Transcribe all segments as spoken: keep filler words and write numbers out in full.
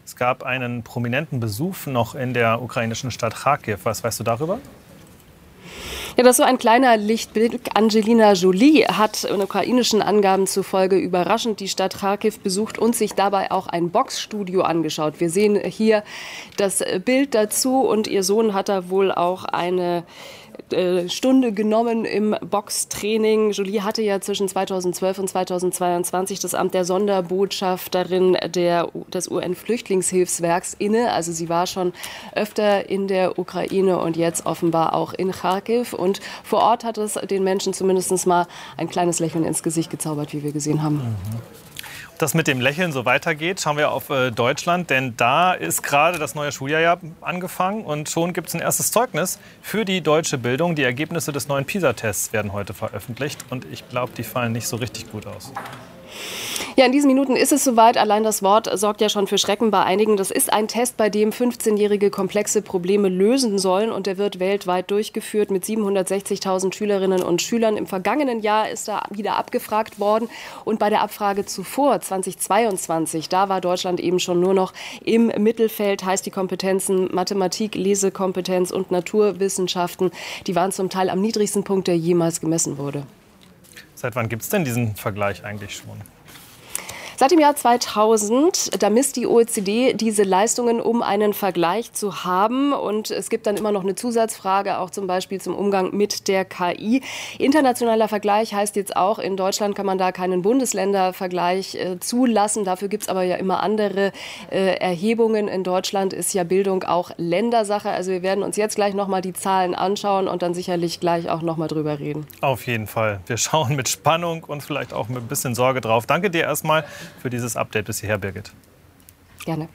Es gab einen prominenten Besuch noch in der ukrainischen Stadt Charkiw. Was weißt du darüber? Ja, das ist so ein kleiner Lichtblick. Angelina Jolie hat in ukrainischen Angaben zufolge überraschend die Stadt Charkiw besucht und sich dabei auch ein Boxstudio angeschaut. Wir sehen hier das Bild dazu und ihr Sohn hat da wohl auch eine Stunde genommen im Boxtraining. Jolie hatte ja zwischen zweitausendzwölf und zweitausendzweiundzwanzig das Amt der Sonderbotschafterin der, des U N-Flüchtlingshilfswerks inne. Also sie war schon öfter in der Ukraine und jetzt offenbar auch in Charkiw. Und vor Ort hat es den Menschen zumindest mal ein kleines Lächeln ins Gesicht gezaubert, wie wir gesehen haben. Mhm. Das mit dem Lächeln so weitergeht, schauen wir auf äh, Deutschland. Denn da ist gerade das neue Schuljahr ja angefangen und schon gibt es ein erstes Zeugnis für die deutsche Bildung. Die Ergebnisse des neuen PISA-Tests werden heute veröffentlicht und ich glaube, die fallen nicht so richtig gut aus. Ja, in diesen Minuten ist es soweit. Allein das Wort sorgt ja schon für Schrecken bei einigen. Das ist ein Test, bei dem fünfzehnjährige komplexe Probleme lösen sollen. Und der wird weltweit durchgeführt mit siebenhundertsechzigtausend Schülerinnen und Schülern. Im vergangenen Jahr ist er wieder abgefragt worden. Und bei der Abfrage zuvor, zweitausendzweiundzwanzig, da war Deutschland eben schon nur noch im Mittelfeld. Heißt, die Kompetenzen Mathematik, Lesekompetenz und Naturwissenschaften, die waren zum Teil am niedrigsten Punkt, der jemals gemessen wurde. Seit wann gibt es denn diesen Vergleich eigentlich schon? Seit dem Jahr zweitausend, da misst die O E C D diese Leistungen, um einen Vergleich zu haben. Und es gibt dann immer noch eine Zusatzfrage, auch zum Beispiel zum Umgang mit der K I. Internationaler Vergleich heißt jetzt auch, in Deutschland kann man da keinen Bundesländervergleich äh, zulassen. Dafür gibt es aber ja immer andere äh, Erhebungen. In Deutschland ist ja Bildung auch Ländersache. Also wir werden uns jetzt gleich noch mal die Zahlen anschauen und dann sicherlich gleich auch noch mal drüber reden. Auf jeden Fall. Wir schauen mit Spannung und vielleicht auch mit ein bisschen Sorge drauf. Danke dir erstmal für dieses Update bis hierher, Birgit. Gerne.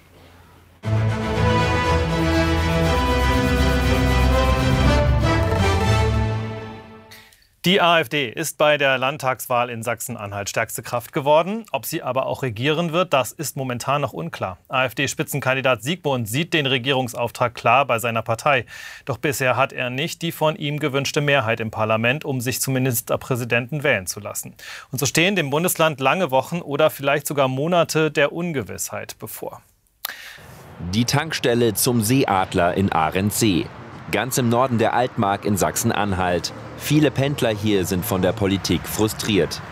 Die AfD ist bei der Landtagswahl in Sachsen-Anhalt stärkste Kraft geworden. Ob sie aber auch regieren wird, das ist momentan noch unklar. AfD-Spitzenkandidat Siegmund sieht den Regierungsauftrag klar bei seiner Partei. Doch bisher hat er nicht die von ihm gewünschte Mehrheit im Parlament, um sich zum Ministerpräsidenten wählen zu lassen. Und so stehen dem Bundesland lange Wochen oder vielleicht sogar Monate der Ungewissheit bevor. Die Tankstelle zum Seeadler in Ahrensee. Ganz im Norden der Altmark in Sachsen-Anhalt. Viele Pendler hier sind von der Politik frustriert.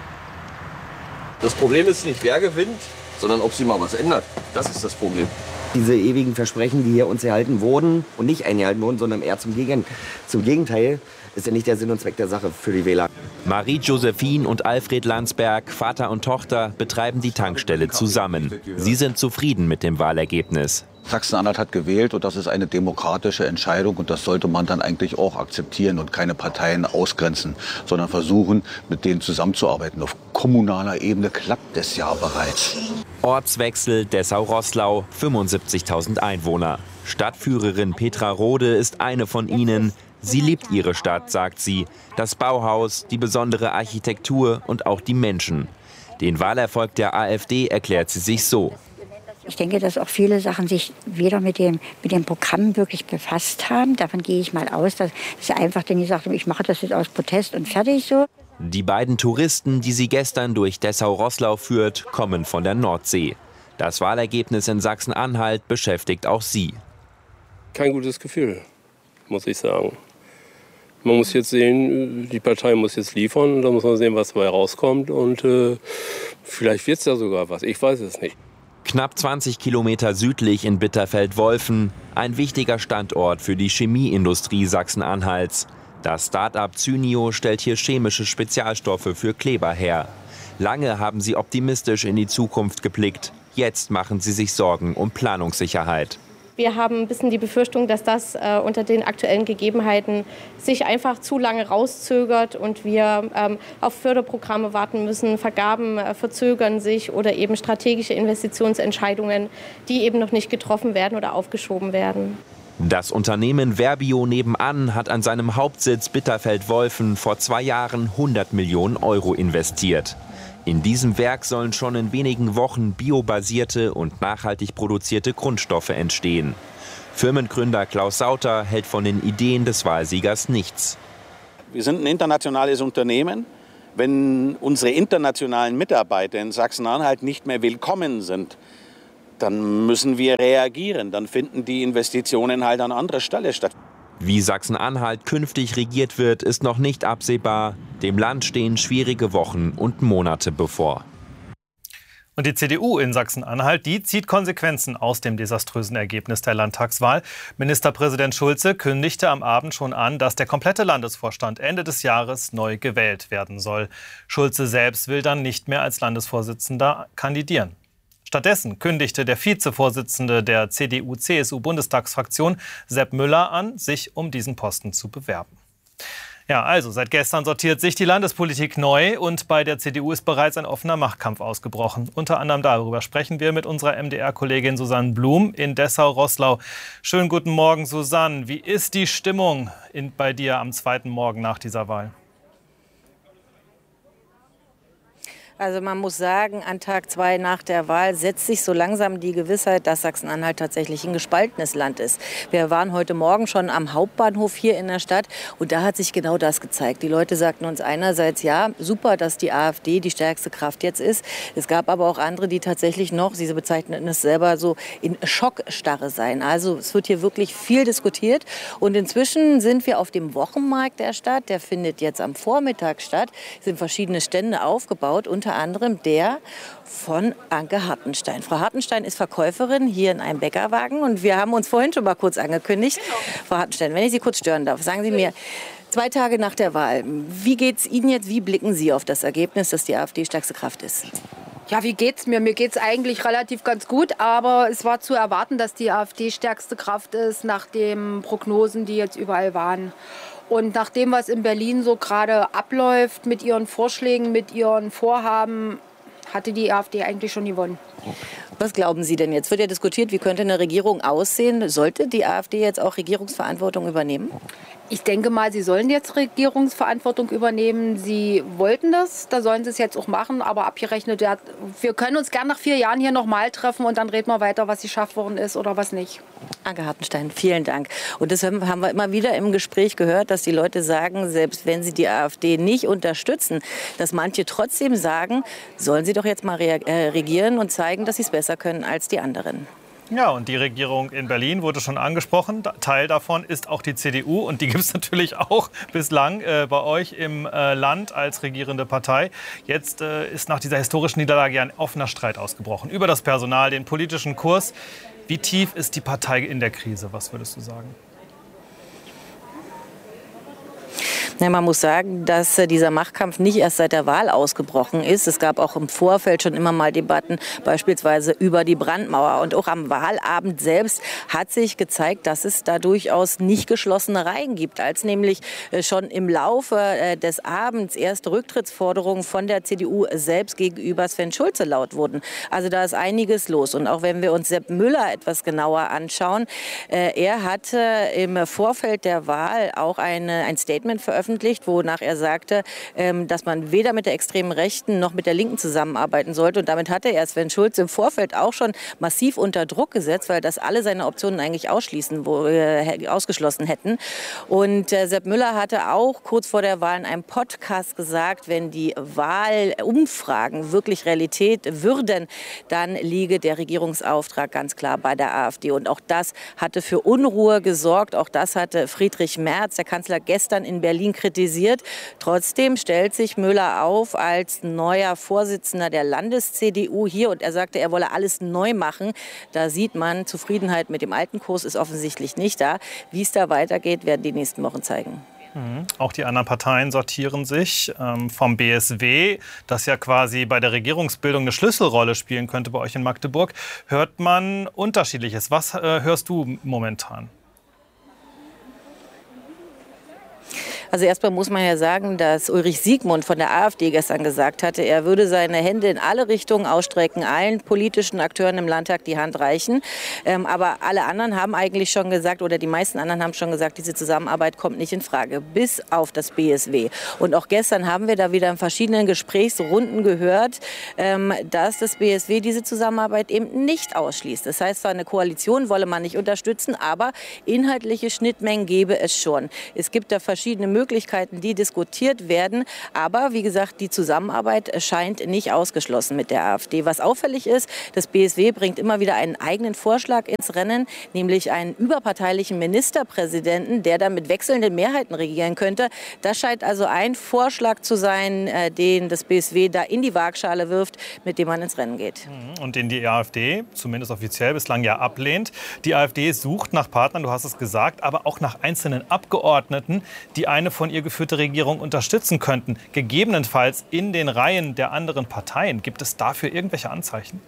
Das Problem ist nicht, wer gewinnt, sondern ob sich mal was ändert. Das ist das Problem. Diese ewigen Versprechen, die hier uns erhalten wurden und nicht eingehalten wurden, sondern eher zum, Gegen zum Gegenteil, ist ja nicht der Sinn und Zweck der Sache für die Wähler. Marie-Josephine und Alfred Landsberg, Vater und Tochter, betreiben die Tankstelle zusammen. Sie sind zufrieden mit dem Wahlergebnis. Sachsen-Anhalt hat gewählt und das ist eine demokratische Entscheidung und das sollte man dann eigentlich auch akzeptieren und keine Parteien ausgrenzen, sondern versuchen, mit denen zusammenzuarbeiten. Auf kommunaler Ebene klappt es ja bereits. Ortswechsel Dessau-Roßlau, fünfundsiebzigtausend Einwohner. Stadtführerin Petra Rode ist eine von ihnen. Sie liebt ihre Stadt, sagt sie. Das Bauhaus, die besondere Architektur und auch die Menschen. Den Wahlerfolg der AfD erklärt sie sich so. Ich denke, dass auch viele Sachen sich weder mit dem, mit dem Programm wirklich befasst haben. Davon gehe ich mal aus, dass sie einfach dann gesagt haben, ich mache das jetzt aus Protest und fertig so. Die beiden Touristen, die sie gestern durch Dessau-Roßlau führt, kommen von der Nordsee. Das Wahlergebnis in Sachsen-Anhalt beschäftigt auch sie. Kein gutes Gefühl, muss ich sagen. Man muss jetzt sehen, die Partei muss jetzt liefern und da muss man sehen, was dabei rauskommt. Und äh, vielleicht wird es ja sogar was, ich weiß es nicht. Knapp zwanzig Kilometer südlich in Bitterfeld-Wolfen, ein wichtiger Standort für die Chemieindustrie Sachsen-Anhalts. Das Start-up Cynio stellt hier chemische Spezialstoffe für Kleber her. Lange haben sie optimistisch in die Zukunft geblickt. Jetzt machen sie sich Sorgen um Planungssicherheit. Wir haben ein bisschen die Befürchtung, dass das äh, unter den aktuellen Gegebenheiten sich einfach zu lange rauszögert und wir ähm, auf Förderprogramme warten müssen. Vergaben äh, verzögern sich oder eben strategische Investitionsentscheidungen, die eben noch nicht getroffen werden oder aufgeschoben werden. Das Unternehmen Verbio nebenan hat an seinem Hauptsitz Bitterfeld-Wolfen vor zwei Jahren hundert Millionen Euro investiert. In diesem Werk sollen schon in wenigen Wochen biobasierte und nachhaltig produzierte Grundstoffe entstehen. Firmengründer Klaus Sauter hält von den Ideen des Wahlsiegers nichts. Wir sind ein internationales Unternehmen. Wenn unsere internationalen Mitarbeiter in Sachsen-Anhalt nicht mehr willkommen sind, dann müssen wir reagieren. Dann finden die Investitionen halt an anderer Stelle statt. Wie Sachsen-Anhalt künftig regiert wird, ist noch nicht absehbar. Dem Land stehen schwierige Wochen und Monate bevor. Und die C D U in Sachsen-Anhalt, die zieht Konsequenzen aus dem desaströsen Ergebnis der Landtagswahl. Ministerpräsident Schulze kündigte am Abend schon an, dass der komplette Landesvorstand Ende des Jahres neu gewählt werden soll. Schulze selbst will dann nicht mehr als Landesvorsitzender kandidieren. Stattdessen kündigte der Vizevorsitzende der C D U-C S U-Bundestagsfraktion Sepp Müller an, sich um diesen Posten zu bewerben. Ja, also seit gestern sortiert sich die Landespolitik neu und bei der C D U ist bereits ein offener Machtkampf ausgebrochen. Unter anderem darüber sprechen wir mit unserer M D R-Kollegin Susanne Blum in Dessau-Roßlau. Schönen guten Morgen, Susanne. Wie ist die Stimmung in, bei dir am zweiten Morgen nach dieser Wahl? Also man muss sagen, an Tag zwei nach der Wahl setzt sich so langsam die Gewissheit, dass Sachsen-Anhalt tatsächlich ein gespaltenes Land ist. Wir waren heute Morgen schon am Hauptbahnhof hier in der Stadt und da hat sich genau das gezeigt. Die Leute sagten uns einerseits, ja, super, dass die AfD die stärkste Kraft jetzt ist. Es gab aber auch andere, die tatsächlich noch, sie bezeichneten es selber so, in Schockstarre seien. Also es wird hier wirklich viel diskutiert und inzwischen sind wir auf dem Wochenmarkt der Stadt. Der findet jetzt am Vormittag statt. Es sind verschiedene Stände aufgebaut, unter Unter anderem der von Anke Hartenstein. Frau Hartenstein ist Verkäuferin hier in einem Bäckerwagen und wir haben uns vorhin schon mal kurz angekündigt. Genau. Frau Hartenstein, wenn ich Sie kurz stören darf, sagen Sie mir, zwei Tage nach der Wahl, wie geht es Ihnen jetzt, wie blicken Sie auf das Ergebnis, dass die AfD stärkste Kraft ist? Ja, wie geht's mir? Mir geht's eigentlich relativ ganz gut, aber es war zu erwarten, dass die AfD stärkste Kraft ist nach den Prognosen, die jetzt überall waren. Und nach dem, was in Berlin so gerade abläuft, mit ihren Vorschlägen, mit ihren Vorhaben, hatte die AfD eigentlich schon gewonnen. Was glauben Sie denn jetzt? Wird ja diskutiert, wie könnte eine Regierung aussehen? Sollte die AfD jetzt auch Regierungsverantwortung übernehmen? Ich denke mal, sie sollen jetzt Regierungsverantwortung übernehmen. Sie wollten das, da sollen sie es jetzt auch machen. Aber abgerechnet, ja, wir können uns gern nach vier Jahren hier nochmal treffen und dann reden wir weiter, was geschafft worden ist oder was nicht. Anke Hartenstein, vielen Dank. Und das haben wir immer wieder im Gespräch gehört, dass die Leute sagen, selbst wenn sie die AfD nicht unterstützen, dass manche trotzdem sagen, sollen sie doch jetzt mal regieren und zeigen, dass sie es besser können als die anderen. Ja, und die Regierung in Berlin wurde schon angesprochen. Teil davon ist auch die C D U. Und die gibt es natürlich auch bislang äh, bei euch im äh, Land als regierende Partei. Jetzt äh, ist nach dieser historischen Niederlage ja ein offener Streit ausgebrochen über das Personal, den politischen Kurs. Wie tief ist die Partei in der Krise? Was würdest du sagen? Ja, man muss sagen, dass äh, dieser Machtkampf nicht erst seit der Wahl ausgebrochen ist. Es gab auch im Vorfeld schon immer mal Debatten, beispielsweise über die Brandmauer. Und auch am Wahlabend selbst hat sich gezeigt, dass es da durchaus nicht geschlossene Reihen gibt. Als nämlich äh, schon im Laufe äh, des Abends erste Rücktrittsforderungen von der C D U selbst gegenüber Sven Schulze laut wurden. Also da ist einiges los. Und auch wenn wir uns Sepp Müller etwas genauer anschauen, äh, er hatte im Vorfeld der Wahl auch eine, ein Statement veröffentlicht, wonach er sagte, dass man weder mit der extremen Rechten noch mit der Linken zusammenarbeiten sollte. Und damit hatte er Sven Schulze im Vorfeld auch schon massiv unter Druck gesetzt, weil das alle seine Optionen eigentlich ausschließen, wo, äh, ausgeschlossen hätten. Und äh, Sepp Müller hatte auch kurz vor der Wahl in einem Podcast gesagt, wenn die Wahlumfragen wirklich Realität würden, dann liege der Regierungsauftrag ganz klar bei der AfD. Und auch das hatte für Unruhe gesorgt. Auch das hatte Friedrich Merz, der Kanzler, gestern in Berlin kritisiert. Trotzdem stellt sich Müller auf als neuer Vorsitzender der Landes-C D U hier und er sagte, er wolle alles neu machen. Da sieht man, Zufriedenheit mit dem alten Kurs ist offensichtlich nicht da. Wie es da weitergeht, werden die nächsten Wochen zeigen. Mhm. Auch die anderen Parteien sortieren sich. Ähm, vom B S W, das ja quasi bei der Regierungsbildung eine Schlüsselrolle spielen könnte bei euch in Magdeburg, hört man Unterschiedliches. Was äh, hörst du momentan? Also erstmal muss man ja sagen, dass Ulrich Siegmund von der AfD gestern gesagt hatte, er würde seine Hände in alle Richtungen ausstrecken, allen politischen Akteuren im Landtag die Hand reichen. Ähm, aber alle anderen haben eigentlich schon gesagt, oder die meisten anderen haben schon gesagt, diese Zusammenarbeit kommt nicht in Frage, bis auf das B S W. Und auch gestern haben wir da wieder in verschiedenen Gesprächsrunden gehört, ähm, dass das B S W diese Zusammenarbeit eben nicht ausschließt. Das heißt, zwar eine Koalition wolle man nicht unterstützen, aber inhaltliche Schnittmengen gäbe es schon. Es gibt da verschiedene Möglichkeiten, Möglichkeiten, die diskutiert werden. Aber wie gesagt, die Zusammenarbeit scheint nicht ausgeschlossen mit der AfD. Was auffällig ist, das B S W bringt immer wieder einen eigenen Vorschlag ins Rennen, nämlich einen überparteilichen Ministerpräsidenten, der dann mit wechselnden Mehrheiten regieren könnte. Das scheint also ein Vorschlag zu sein, den das B S W da in die Waagschale wirft, mit dem man ins Rennen geht. Und den die AfD, zumindest offiziell, bislang ja ablehnt. Die AfD sucht nach Partnern, du hast es gesagt, aber auch nach einzelnen Abgeordneten, die eine von ihr geführte Regierung unterstützen könnten. Gegebenenfalls in den Reihen der anderen Parteien. Gibt es dafür irgendwelche Anzeichen?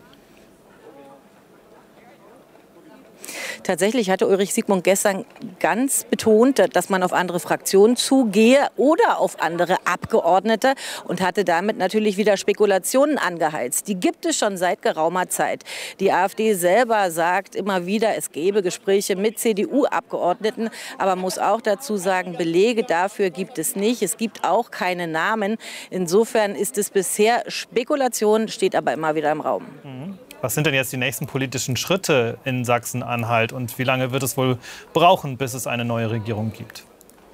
Tatsächlich hatte Ulrich Siegmund gestern ganz betont, dass man auf andere Fraktionen zugehe oder auf andere Abgeordnete und hatte damit natürlich wieder Spekulationen angeheizt. Die gibt es schon seit geraumer Zeit. Die AfD selber sagt immer wieder, es gebe Gespräche mit C D U-Abgeordneten, aber muss auch dazu sagen, Belege dafür gibt es nicht. Es gibt auch keine Namen. Insofern ist es bisher Spekulation, steht aber immer wieder im Raum. Mhm. Was sind denn jetzt die nächsten politischen Schritte in Sachsen-Anhalt und wie lange wird es wohl brauchen, bis es eine neue Regierung gibt?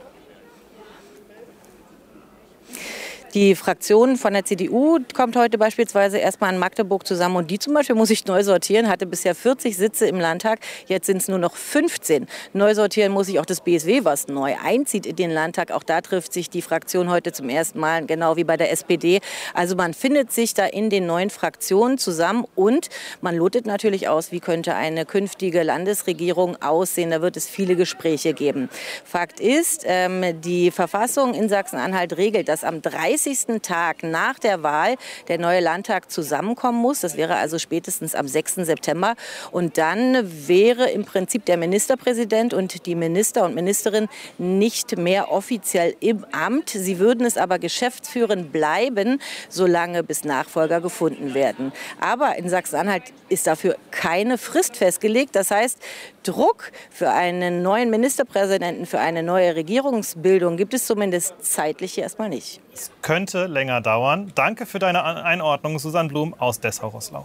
Die Fraktion von der C D U kommt heute beispielsweise erstmal in Magdeburg zusammen. Und die zum Beispiel muss sich neu sortieren, hatte bisher vierzig Sitze im Landtag, jetzt sind es nur noch fünfzehn. Neu sortieren muss sich auch das B S W, was neu einzieht in den Landtag. Auch da trifft sich die Fraktion heute zum ersten Mal, genau wie bei der S P D. Also man findet sich da in den neuen Fraktionen zusammen und man lotet natürlich aus, wie könnte eine künftige Landesregierung aussehen. Da wird es viele Gespräche geben. Fakt ist, ähm, die Verfassung in Sachsen-Anhalt regelt, dass am dreißigsten Tag nach der Wahl der neue Landtag zusammenkommen muss. Das wäre also spätestens am sechsten September. Und dann wäre im Prinzip der Ministerpräsident und die Minister und Ministerin nicht mehr offiziell im Amt. Sie würden es aber geschäftsführend bleiben, solange bis Nachfolger gefunden werden. Aber in Sachsen-Anhalt ist dafür keine Frist festgelegt. Das heißt, Druck für einen neuen Ministerpräsidenten, für eine neue Regierungsbildung gibt es zumindest zeitlich hier erstmal nicht. Es könnte länger dauern. Danke für deine Einordnung, Susanne Blum aus Dessau-Roßlau.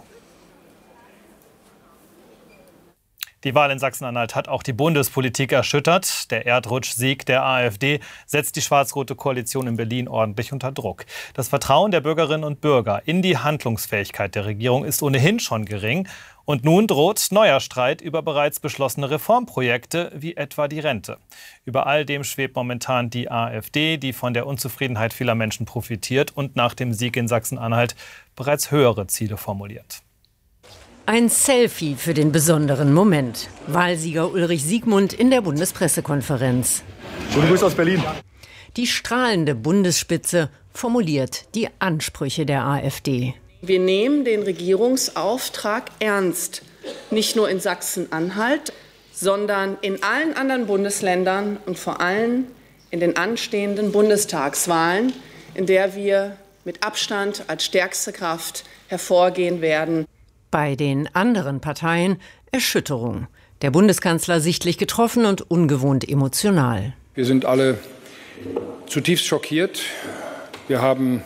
Die Wahl in Sachsen-Anhalt hat auch die Bundespolitik erschüttert. Der Erdrutschsieg der AfD setzt die schwarz-rote Koalition in Berlin ordentlich unter Druck. Das Vertrauen der Bürgerinnen und Bürger in die Handlungsfähigkeit der Regierung ist ohnehin schon gering. Und nun droht neuer Streit über bereits beschlossene Reformprojekte, wie etwa die Rente. Über all dem schwebt momentan die AfD, die von der Unzufriedenheit vieler Menschen profitiert und nach dem Sieg in Sachsen-Anhalt bereits höhere Ziele formuliert. Ein Selfie für den besonderen Moment. Wahlsieger Ulrich Siegmund in der Bundespressekonferenz. Guten Gruß aus Berlin. Die strahlende Bundesspitze formuliert die Ansprüche der AfD. Wir nehmen den Regierungsauftrag ernst, nicht nur in Sachsen-Anhalt, sondern in allen anderen Bundesländern und vor allem in den anstehenden Bundestagswahlen, in der wir mit Abstand als stärkste Kraft hervorgehen werden. Bei den anderen Parteien Erschütterung. Der Bundeskanzler sichtlich getroffen und ungewohnt emotional. Wir sind alle zutiefst schockiert. Wir haben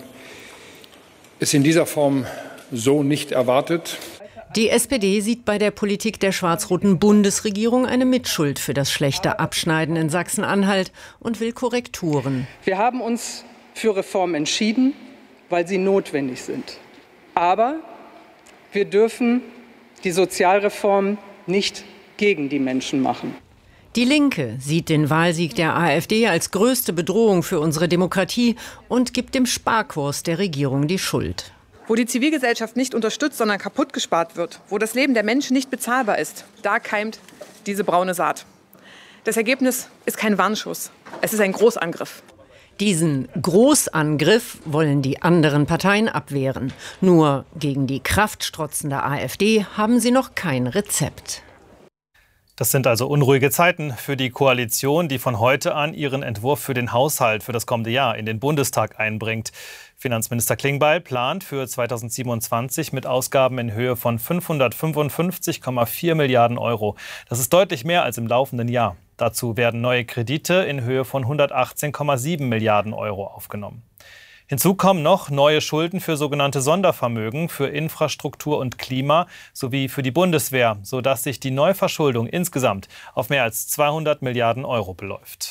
es in dieser Form so nicht erwartet. Die S P D sieht bei der Politik der schwarz-roten Bundesregierung eine Mitschuld für das schlechte Abschneiden in Sachsen-Anhalt und will Korrekturen. Wir haben uns für Reformen entschieden, weil sie notwendig sind. Aber wir dürfen die Sozialreform nicht gegen die Menschen machen. Die Linke sieht den Wahlsieg der AfD als größte Bedrohung für unsere Demokratie und gibt dem Sparkurs der Regierung die Schuld. Wo die Zivilgesellschaft nicht unterstützt, sondern kaputt gespart wird, wo das Leben der Menschen nicht bezahlbar ist, da keimt diese braune Saat. Das Ergebnis ist kein Warnschuss, es ist ein Großangriff. Diesen Großangriff wollen die anderen Parteien abwehren. Nur gegen die kraftstrotzende AfD haben sie noch kein Rezept. Das sind also unruhige Zeiten für die Koalition, die von heute an ihren Entwurf für den Haushalt für das kommende Jahr in den Bundestag einbringt. Finanzminister Klingbeil plant für zweitausendsiebenundzwanzig mit Ausgaben in Höhe von fünfhundertfünfundfünfzig Komma vier Milliarden Euro. Das ist deutlich mehr als im laufenden Jahr. Dazu werden neue Kredite in Höhe von hundertachtzehn Komma sieben Milliarden Euro aufgenommen. Hinzu kommen noch neue Schulden für sogenannte Sondervermögen, für Infrastruktur und Klima sowie für die Bundeswehr, sodass sich die Neuverschuldung insgesamt auf mehr als zweihundert Milliarden Euro beläuft.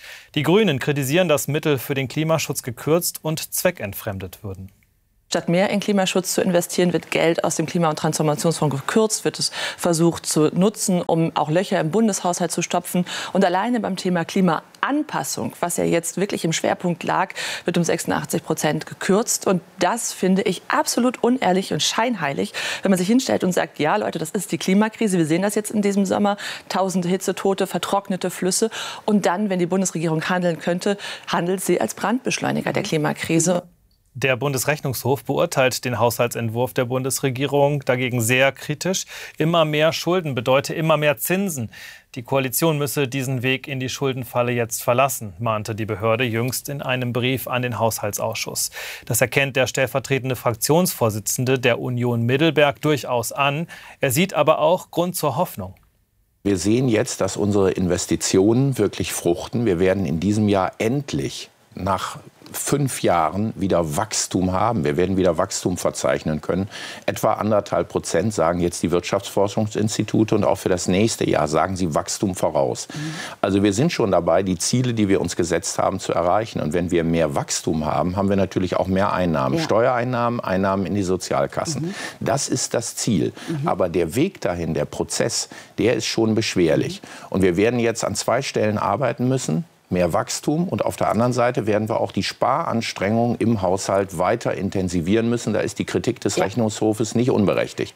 Die Grünen kritisieren, dass Mittel für den Klimaschutz gekürzt und zweckentfremdet würden. Statt mehr in Klimaschutz zu investieren, wird Geld aus dem Klima- und Transformationsfonds gekürzt, wird es versucht zu nutzen, um auch Löcher im Bundeshaushalt zu stopfen. Und alleine beim Thema Klimaanpassung, was ja jetzt wirklich im Schwerpunkt lag, wird um sechsundachtzig Prozent gekürzt. Und das finde ich absolut unehrlich und scheinheilig, wenn man sich hinstellt und sagt, ja Leute, das ist die Klimakrise, wir sehen das jetzt in diesem Sommer, tausende Hitzetote, vertrocknete Flüsse. Und dann, wenn die Bundesregierung handeln könnte, handelt sie als Brandbeschleuniger der Klimakrise. Der Bundesrechnungshof beurteilt den Haushaltsentwurf der Bundesregierung dagegen sehr kritisch. Immer mehr Schulden bedeutet immer mehr Zinsen. Die Koalition müsse diesen Weg in die Schuldenfalle jetzt verlassen, mahnte die Behörde jüngst in einem Brief an den Haushaltsausschuss. Das erkennt der stellvertretende Fraktionsvorsitzende der Union Middelberg durchaus an. Er sieht aber auch Grund zur Hoffnung. Wir sehen jetzt, dass unsere Investitionen wirklich fruchten. Wir werden in diesem Jahr endlich nach fünf Jahren wieder Wachstum haben. Wir werden wieder Wachstum verzeichnen können. Etwa anderthalb Prozent sagen jetzt die Wirtschaftsforschungsinstitute und auch für das nächste Jahr sagen sie Wachstum voraus. Mhm. Also wir sind schon dabei, die Ziele, die wir uns gesetzt haben, zu erreichen. Und wenn wir mehr Wachstum haben, haben wir natürlich auch mehr Einnahmen. Ja. Steuereinnahmen, Einnahmen in die Sozialkassen. Mhm. Das ist das Ziel. Mhm. Aber der Weg dahin, der Prozess, der ist schon beschwerlich. Mhm. Und wir werden jetzt an zwei Stellen arbeiten müssen. Mehr Wachstum und auf der anderen Seite werden wir auch die Sparanstrengungen im Haushalt weiter intensivieren müssen. Da ist die Kritik des ja. Rechnungshofes nicht unberechtigt.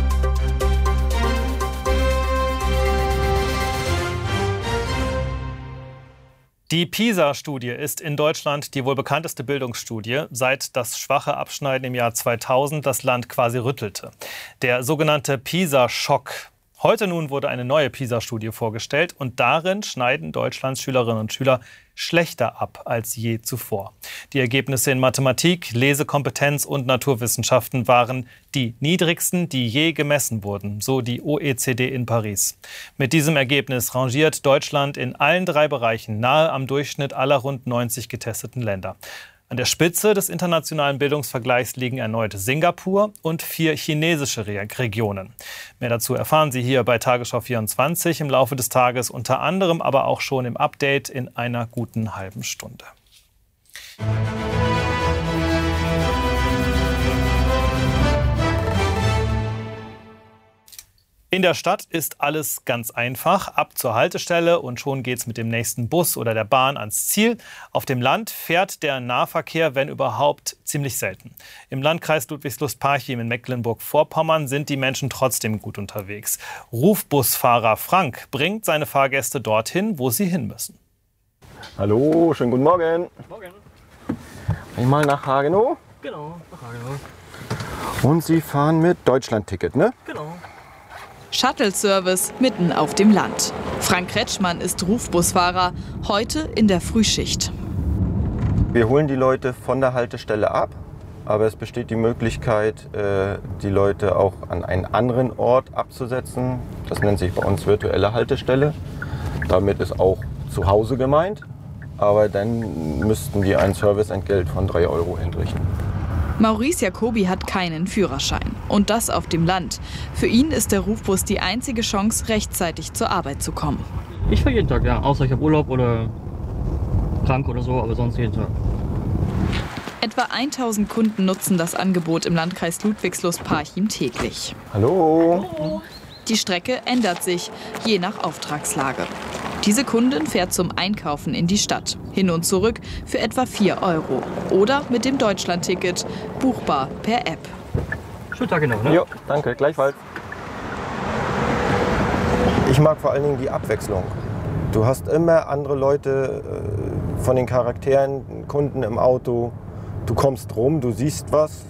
Die PISA-Studie ist in Deutschland die wohl bekannteste Bildungsstudie, seit das schwache Abschneiden im Jahr zweitausend das Land quasi rüttelte. Der sogenannte PISA-Schock. Heute nun wurde eine neue PISA-Studie vorgestellt und darin schneiden Deutschlands Schülerinnen und Schüler schlechter ab als je zuvor. Die Ergebnisse in Mathematik, Lesekompetenz und Naturwissenschaften waren die niedrigsten, die je gemessen wurden, so die O E C D in Paris. Mit diesem Ergebnis rangiert Deutschland in allen drei Bereichen nahe am Durchschnitt aller rund neunzig getesteten Länder. An der Spitze des internationalen Bildungsvergleichs liegen erneut Singapur und vier chinesische Regionen. Mehr dazu erfahren Sie hier bei Tagesschau vierundzwanzig im Laufe des Tages, unter anderem aber auch schon im Update in einer guten halben Stunde. In der Stadt ist alles ganz einfach. Ab zur Haltestelle und schon geht's mit dem nächsten Bus oder der Bahn ans Ziel. Auf dem Land fährt der Nahverkehr, wenn überhaupt, ziemlich selten. Im Landkreis Ludwigslust-Parchim in Mecklenburg-Vorpommern sind die Menschen trotzdem gut unterwegs. Rufbusfahrer Frank bringt seine Fahrgäste dorthin, wo sie hin müssen. Hallo, schönen guten Morgen. Morgen. Einmal nach Hagenow. Genau, nach Hagenow. Und Sie fahren mit Deutschlandticket, ne? Genau. Shuttle-Service mitten auf dem Land. Frank Kretschmann ist Rufbusfahrer, heute in der Frühschicht. Wir holen die Leute von der Haltestelle ab, aber es besteht die Möglichkeit, die Leute auch an einen anderen Ort abzusetzen. Das nennt sich bei uns virtuelle Haltestelle. Damit ist auch zu Hause gemeint, aber dann müssten die ein Serviceentgelt von drei Euro entrichten. Maurice Jacobi hat keinen Führerschein. Und das auf dem Land. Für ihn ist der Rufbus die einzige Chance, rechtzeitig zur Arbeit zu kommen. Ich fahre jeden Tag, ja. Außer ich habe Urlaub oder krank oder so, aber sonst jeden Tag. Etwa tausend Kunden nutzen das Angebot im Landkreis Ludwigslust-Parchim täglich. Hallo. Hallo. Die Strecke ändert sich, je nach Auftragslage. Diese Kundin fährt zum Einkaufen in die Stadt. Hin und zurück für etwa vier Euro. Oder mit dem Deutschlandticket, buchbar per App. Schönen Tag genau, ne? Jo, danke, gleichfalls. Ich mag vor allen Dingen die Abwechslung. Du hast immer andere Leute äh, von den Charakteren, Kunden im Auto. Du kommst rum, du siehst was.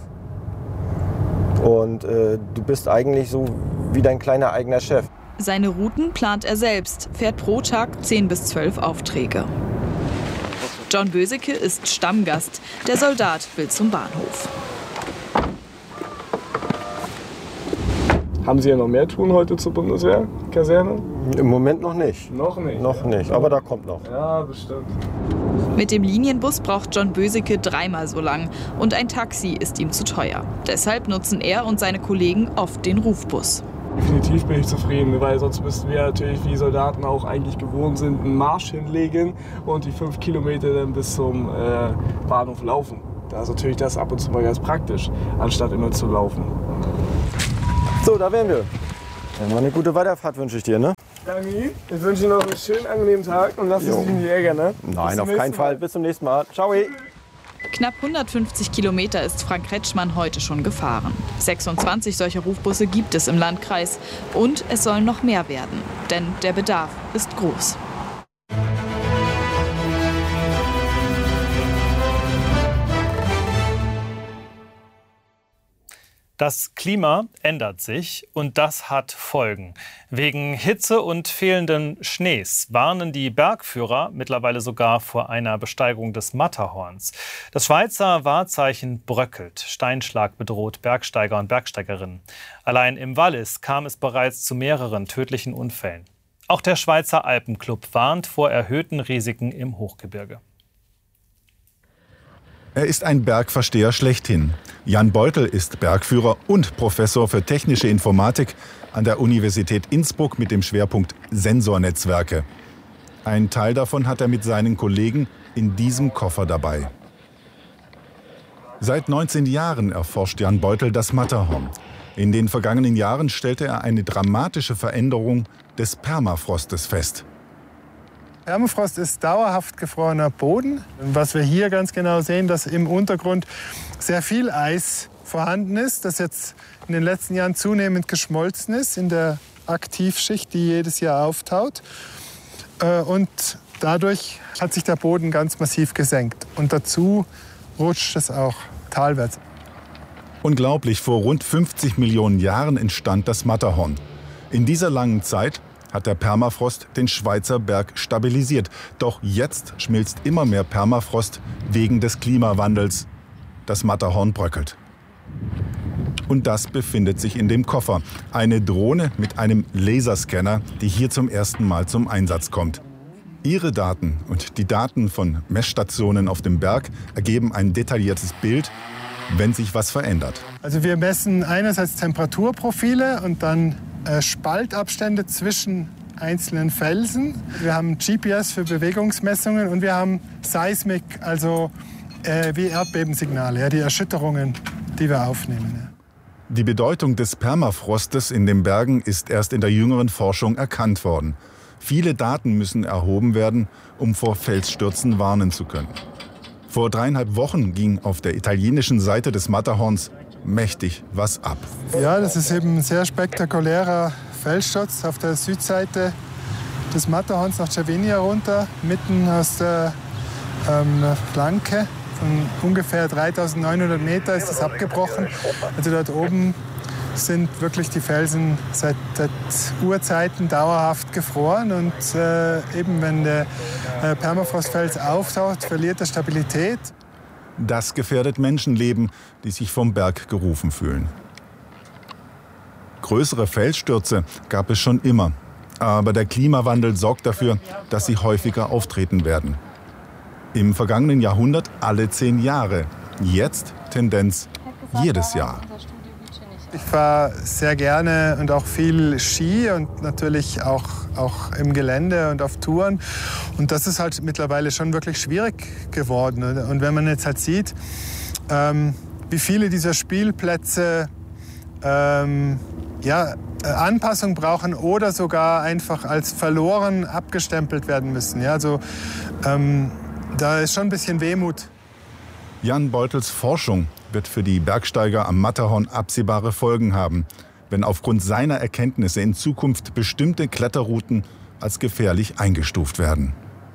Und äh, du bist eigentlich so wie dein kleiner eigener Chef. Seine Routen plant er selbst, fährt pro Tag zehn bis zwölf Aufträge. John Böseke ist Stammgast. Der Soldat will zum Bahnhof. Haben Sie ja noch mehr tun heute zur Bundeswehrkaserne? Im Moment noch nicht. Noch nicht? Noch nicht, aber da kommt noch. Ja, bestimmt. Mit dem Linienbus braucht John Böseke dreimal so lang und ein Taxi ist ihm zu teuer. Deshalb nutzen er und seine Kollegen oft den Rufbus. Definitiv bin ich zufrieden, weil sonst müssten wir natürlich wie Soldaten auch eigentlich gewohnt sind, einen Marsch hinlegen und die fünf Kilometer dann bis zum äh, Bahnhof laufen. Da ist natürlich das ab und zu mal ganz praktisch, anstatt immer zu laufen. So, da wären wir. Dann mal eine gute Weiterfahrt wünsche ich dir, ne? Danke. Ich wünsche dir noch einen schönen, angenehmen Tag und lass es dich nicht ärgern, ne? Nein, auf keinen Fall. Bis zum nächsten Mal. Ciao. Knapp hundertfünfzig Kilometer ist Frank Retschmann heute schon gefahren. sechsundzwanzig solcher Rufbusse gibt es im Landkreis. Und es sollen noch mehr werden, denn der Bedarf ist groß. Das Klima ändert sich und das hat Folgen. Wegen Hitze und fehlenden Schnees warnen die Bergführer mittlerweile sogar vor einer Besteigung des Matterhorns. Das Schweizer Wahrzeichen bröckelt. Steinschlag bedroht Bergsteiger und Bergsteigerinnen. Allein im Wallis kam es bereits zu mehreren tödlichen Unfällen. Auch der Schweizer Alpenclub warnt vor erhöhten Risiken im Hochgebirge. Er ist ein Bergversteher schlechthin. Jan Beutel ist Bergführer und Professor für technische Informatik an der Universität Innsbruck mit dem Schwerpunkt Sensornetzwerke. Ein Teil davon hat er mit seinen Kollegen in diesem Koffer dabei. Seit neunzehn Jahren erforscht Jan Beutel das Matterhorn. In den vergangenen Jahren stellte er eine dramatische Veränderung des Permafrostes fest. Permafrost ist dauerhaft gefrorener Boden. Was wir hier ganz genau sehen, dass im Untergrund sehr viel Eis vorhanden ist, das jetzt in den letzten Jahren zunehmend geschmolzen ist in der Aktivschicht, die jedes Jahr auftaut. Und dadurch hat sich der Boden ganz massiv gesenkt. Und dazu rutscht es auch talwärts. Unglaublich, vor rund fünfzig Millionen Jahren entstand das Matterhorn. In dieser langen Zeit hat der Permafrost den Schweizer Berg stabilisiert. Doch jetzt schmilzt immer mehr Permafrost wegen des Klimawandels. Das Matterhorn bröckelt. Und das befindet sich in dem Koffer. Eine Drohne mit einem Laserscanner, die hier zum ersten Mal zum Einsatz kommt. Ihre Daten und die Daten von Messstationen auf dem Berg ergeben ein detailliertes Bild, wenn sich was verändert. Also wir messen einerseits Temperaturprofile und dann äh, Spaltabstände zwischen einzelnen Felsen. Wir haben G P S für Bewegungsmessungen und wir haben Seismik, also äh, wie Erdbebensignale, ja, die Erschütterungen, die wir aufnehmen. Ja. Die Bedeutung des Permafrostes in den Bergen ist erst in der jüngeren Forschung erkannt worden. Viele Daten müssen erhoben werden, um vor Felsstürzen warnen zu können. Vor dreieinhalb Wochen ging auf der italienischen Seite des Matterhorns mächtig was ab. Ja, das ist eben ein sehr spektakulärer Felssturz auf der Südseite des Matterhorns nach Cervinia runter, mitten aus der ähm, Flanke. Von ungefähr dreitausendneunhundert Meter ist das abgebrochen. Also dort oben sind wirklich die Felsen seit, seit Urzeiten dauerhaft gefroren. Und äh, eben wenn der äh, Permafrostfels auftaucht, verliert er Stabilität. Das gefährdet Menschenleben, die sich vom Berg gerufen fühlen. Größere Felsstürze gab es schon immer. Aber der Klimawandel sorgt dafür, dass sie häufiger auftreten werden. Im vergangenen Jahrhundert alle zehn Jahre. Jetzt Tendenz jedes Jahr. Ich fahre sehr gerne und auch viel Ski und natürlich auch, auch im Gelände und auf Touren. Und das ist halt mittlerweile schon wirklich schwierig geworden. Und wenn man jetzt halt sieht, ähm, wie viele dieser Spielplätze ähm, ja, Anpassung brauchen oder sogar einfach als verloren abgestempelt werden müssen. Ja, also ähm, da ist schon ein bisschen Wehmut. Jan Beutels Forschung wird für die Bergsteiger am Matterhorn absehbare Folgen haben, wenn aufgrund seiner Erkenntnisse in Zukunft bestimmte Kletterrouten als gefährlich eingestuft werden.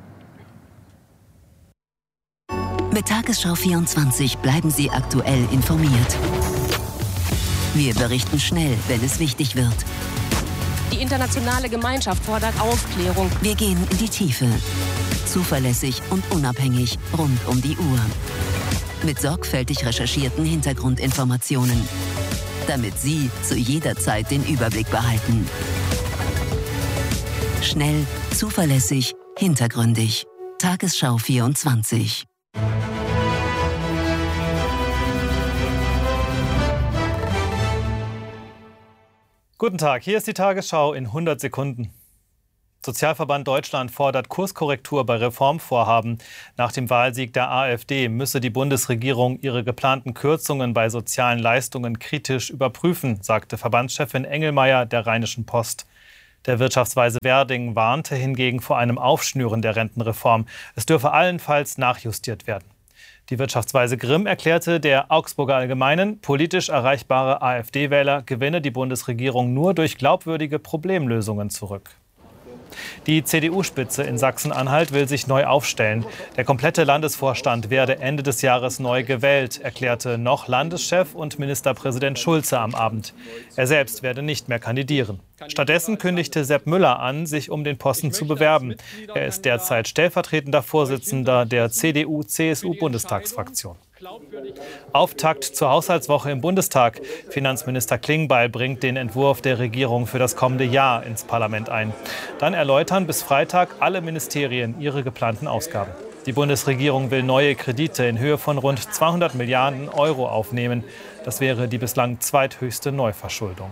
Mit Tagesschau vierundzwanzig bleiben Sie aktuell informiert. Wir berichten schnell, wenn es wichtig wird. Die internationale Gemeinschaft fordert Aufklärung. Wir gehen in die Tiefe. Zuverlässig und unabhängig rund um die Uhr. Mit sorgfältig recherchierten Hintergrundinformationen, damit Sie zu jeder Zeit den Überblick behalten. Schnell, zuverlässig, hintergründig. Tagesschau vierundzwanzig. Guten Tag, hier ist die Tagesschau in hundert Sekunden. Sozialverband Deutschland fordert Kurskorrektur bei Reformvorhaben. Nach dem Wahlsieg der AfD müsse die Bundesregierung ihre geplanten Kürzungen bei sozialen Leistungen kritisch überprüfen, sagte Verbandschefin Engelmeier der Rheinischen Post. Der Wirtschaftsweise Werding warnte hingegen vor einem Aufschnüren der Rentenreform. Es dürfe allenfalls nachjustiert werden. Die Wirtschaftsweise Grimm erklärte der Augsburger Allgemeinen, politisch erreichbare AfD-Wähler gewinne die Bundesregierung nur durch glaubwürdige Problemlösungen zurück. Die C D U-Spitze in Sachsen-Anhalt will sich neu aufstellen. Der komplette Landesvorstand werde Ende des Jahres neu gewählt, erklärte noch Landeschef und Ministerpräsident Schulze am Abend. Er selbst werde nicht mehr kandidieren. Stattdessen kündigte Sepp Müller an, sich um den Posten zu bewerben. Er ist derzeit stellvertretender Vorsitzender der C D U-C S U-Bundestagsfraktion. Auftakt zur Haushaltswoche im Bundestag. Finanzminister Klingbeil bringt den Entwurf der Regierung für das kommende Jahr ins Parlament ein. Dann erläutern bis Freitag alle Ministerien ihre geplanten Ausgaben. Die Bundesregierung will neue Kredite in Höhe von rund zweihundert Milliarden Euro aufnehmen. Das wäre die bislang zweithöchste Neuverschuldung.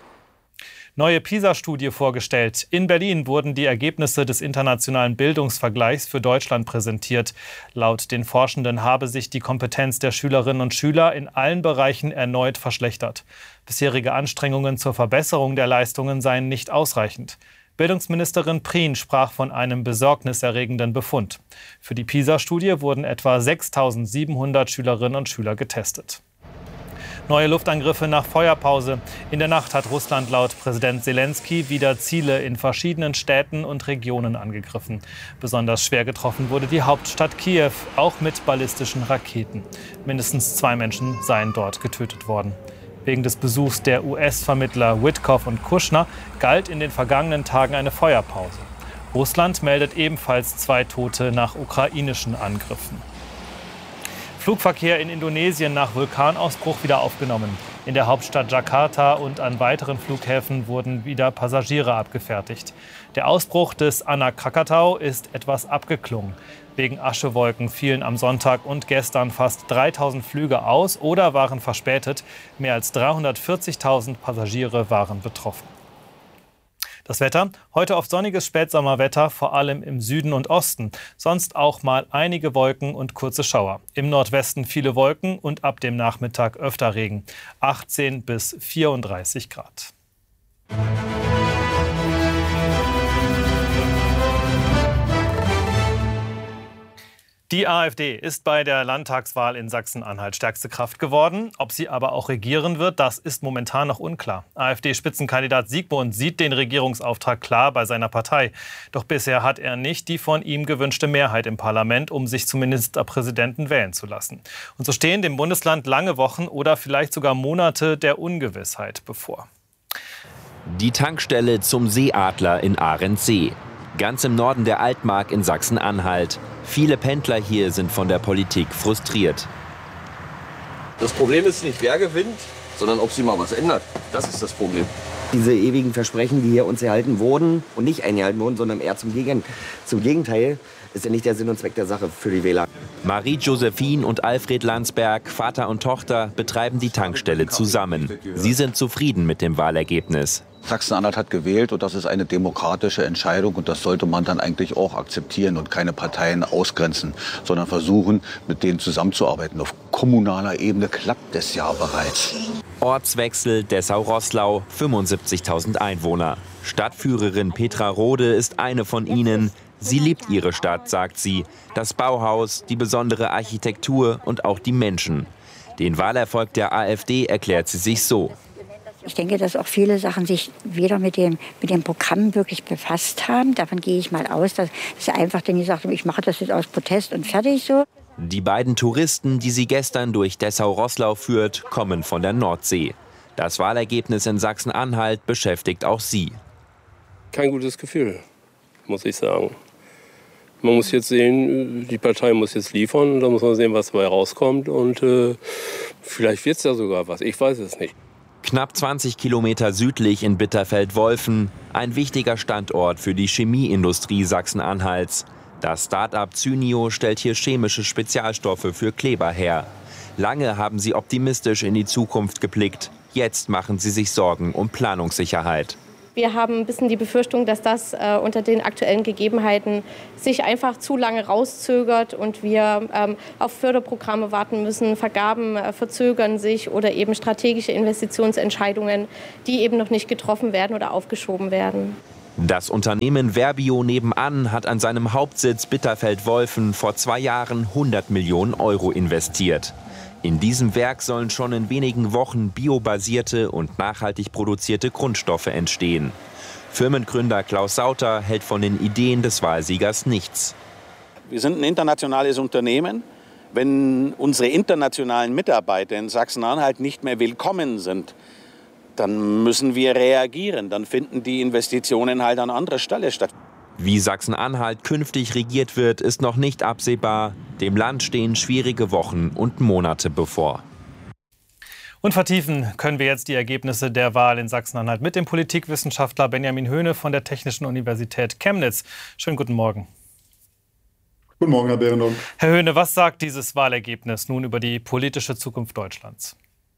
Neue PISA-Studie vorgestellt. In Berlin wurden die Ergebnisse des internationalen Bildungsvergleichs für Deutschland präsentiert. Laut den Forschenden habe sich die Kompetenz der Schülerinnen und Schüler in allen Bereichen erneut verschlechtert. Bisherige Anstrengungen zur Verbesserung der Leistungen seien nicht ausreichend. Bildungsministerin Prien sprach von einem besorgniserregenden Befund. Für die PISA-Studie wurden etwa sechstausendsiebenhundert Schülerinnen und Schüler getestet. Neue Luftangriffe nach Feuerpause. In der Nacht hat Russland laut Präsident Zelensky wieder Ziele in verschiedenen Städten und Regionen angegriffen. Besonders schwer getroffen wurde die Hauptstadt Kiew, auch mit ballistischen Raketen. Mindestens zwei Menschen seien dort getötet worden. Wegen des Besuchs der U S-Vermittler Witkoff und Kushner galt in den vergangenen Tagen eine Feuerpause. Russland meldet ebenfalls zwei Tote nach ukrainischen Angriffen. Flugverkehr in Indonesien nach Vulkanausbruch wieder aufgenommen. In der Hauptstadt Jakarta und an weiteren Flughäfen wurden wieder Passagiere abgefertigt. Der Ausbruch des Anak Krakatau ist etwas abgeklungen. Wegen Aschewolken fielen am Sonntag und gestern fast dreitausend Flüge aus oder waren verspätet. Mehr als dreihundertvierzigtausend Passagiere waren betroffen. Das Wetter: Heute oft sonniges Spätsommerwetter, vor allem im Süden und Osten. Sonst auch mal einige Wolken und kurze Schauer. Im Nordwesten viele Wolken und ab dem Nachmittag öfter Regen. achtzehn bis vierunddreißig Grad. Die AfD ist bei der Landtagswahl in Sachsen-Anhalt stärkste Kraft geworden. Ob sie aber auch regieren wird, das ist momentan noch unklar. AfD-Spitzenkandidat Siegmund sieht den Regierungsauftrag klar bei seiner Partei. Doch bisher hat er nicht die von ihm gewünschte Mehrheit im Parlament, um sich zum Ministerpräsidenten wählen zu lassen. Und so stehen dem Bundesland lange Wochen oder vielleicht sogar Monate der Ungewissheit bevor. Die Tankstelle zum Seeadler in Ahrensee. Ganz im Norden der Altmark in Sachsen-Anhalt. Viele Pendler hier sind von der Politik frustriert. Das Problem ist nicht, wer gewinnt, sondern ob sich mal was ändert. Das ist das Problem. Diese ewigen Versprechen, die hier uns erhalten wurden und nicht eingehalten wurden, sondern eher zum, Gegen zum Gegenteil, ist ja nicht der Sinn und Zweck der Sache für die Wähler. Marie-Josephine und Alfred Landsberg, Vater und Tochter, betreiben die Tankstelle zusammen. Sie sind zufrieden mit dem Wahlergebnis. Sachsen-Anhalt hat gewählt und das ist eine demokratische Entscheidung und das sollte man dann eigentlich auch akzeptieren und keine Parteien ausgrenzen, sondern versuchen, mit denen zusammenzuarbeiten. Auf kommunaler Ebene klappt es ja bereits. Ortswechsel Dessau-Roßlau, fünfundsiebzigtausend Einwohner. Stadtführerin Petra Rode ist eine von ihnen. Sie liebt ihre Stadt, sagt sie. Das Bauhaus, die besondere Architektur und auch die Menschen. Den Wahlerfolg der AfD erklärt sie sich so. Ich denke, dass auch viele Sachen sich weder mit dem, mit dem Programm wirklich befasst haben. Davon gehe ich mal aus, dass sie einfach dann gesagt haben, ich mache das jetzt aus Protest und fertig so. Die beiden Touristen, die sie gestern durch Dessau-Roßlau führt, kommen von der Nordsee. Das Wahlergebnis in Sachsen-Anhalt beschäftigt auch sie. Kein gutes Gefühl, muss ich sagen. Man muss jetzt sehen, die Partei muss jetzt liefern und da muss man sehen, was dabei rauskommt. Und äh, vielleicht wird es ja sogar was, ich weiß es nicht. Knapp zwanzig Kilometer südlich in Bitterfeld-Wolfen, ein wichtiger Standort für die Chemieindustrie Sachsen-Anhalts. Das Start-up Cynio stellt hier chemische Spezialstoffe für Kleber her. Lange haben sie optimistisch in die Zukunft geblickt. jetzt machen sie sich Sorgen um Planungssicherheit. Wir haben ein bisschen die Befürchtung, dass das äh, unter den aktuellen Gegebenheiten sich einfach zu lange rauszögert und wir ähm, auf Förderprogramme warten müssen. Vergaben äh, verzögern sich oder eben strategische Investitionsentscheidungen, die eben noch nicht getroffen werden oder aufgeschoben werden. Das Unternehmen Verbio nebenan hat an seinem Hauptsitz Bitterfeld-Wolfen vor zwei Jahren hundert Millionen Euro investiert. In diesem Werk sollen schon in wenigen Wochen biobasierte und nachhaltig produzierte Grundstoffe entstehen. Firmengründer Klaus Sauter hält von den Ideen des Wahlsiegers nichts. Wir sind ein internationales Unternehmen. Wenn unsere internationalen Mitarbeiter in Sachsen-Anhalt nicht mehr willkommen sind, dann müssen wir reagieren. Dann finden die Investitionen halt an anderer Stelle statt. Wie Sachsen-Anhalt künftig regiert wird, ist noch nicht absehbar. Dem Land stehen schwierige Wochen und Monate bevor. Und vertiefen können wir jetzt die Ergebnisse der Wahl in Sachsen-Anhalt mit dem Politikwissenschaftler Benjamin Höhne von der Technischen Universität Chemnitz. Schönen guten Morgen. Guten Morgen, Herr Behrendorf. Herr Höhne, was sagt dieses Wahlergebnis nun über die politische Zukunft Deutschlands?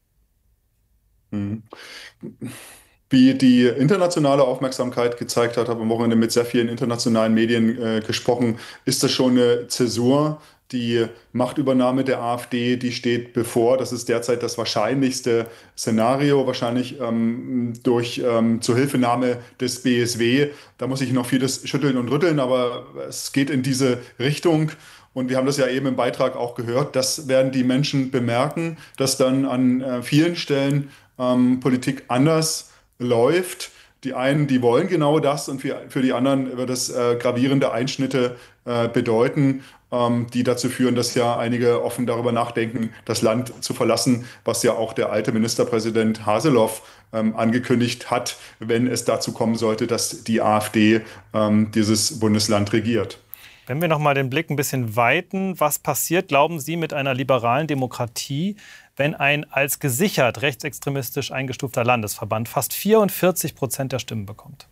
Mhm. Wie die internationale Aufmerksamkeit gezeigt hat, habe am Wochenende mit sehr vielen internationalen Medien äh, gesprochen, ist das schon eine Zäsur. Die Machtübernahme der AfD, die steht bevor. Das ist derzeit das wahrscheinlichste Szenario, wahrscheinlich ähm, durch ähm, Zuhilfenahme des B S W. Da muss ich noch vieles schütteln und rütteln, aber es geht in diese Richtung. Und wir haben das ja eben im Beitrag auch gehört. Das werden die Menschen bemerken, dass dann an äh, vielen Stellen ähm, Politik anders läuft. Die einen, die wollen genau das und für, für die anderen wird es äh, gravierende Einschnitte äh, bedeuten, ähm, die dazu führen, dass ja einige offen darüber nachdenken, das Land zu verlassen, was ja auch der alte Ministerpräsident Haseloff ähm, angekündigt hat, wenn es dazu kommen sollte, dass die AfD ähm, dieses Bundesland regiert. Wenn wir noch mal den Blick ein bisschen weiten, was passiert, glauben Sie, mit einer liberalen Demokratie, wenn ein als gesichert rechtsextremistisch eingestufter Landesverband fast vierundvierzig Prozent der Stimmen bekommt?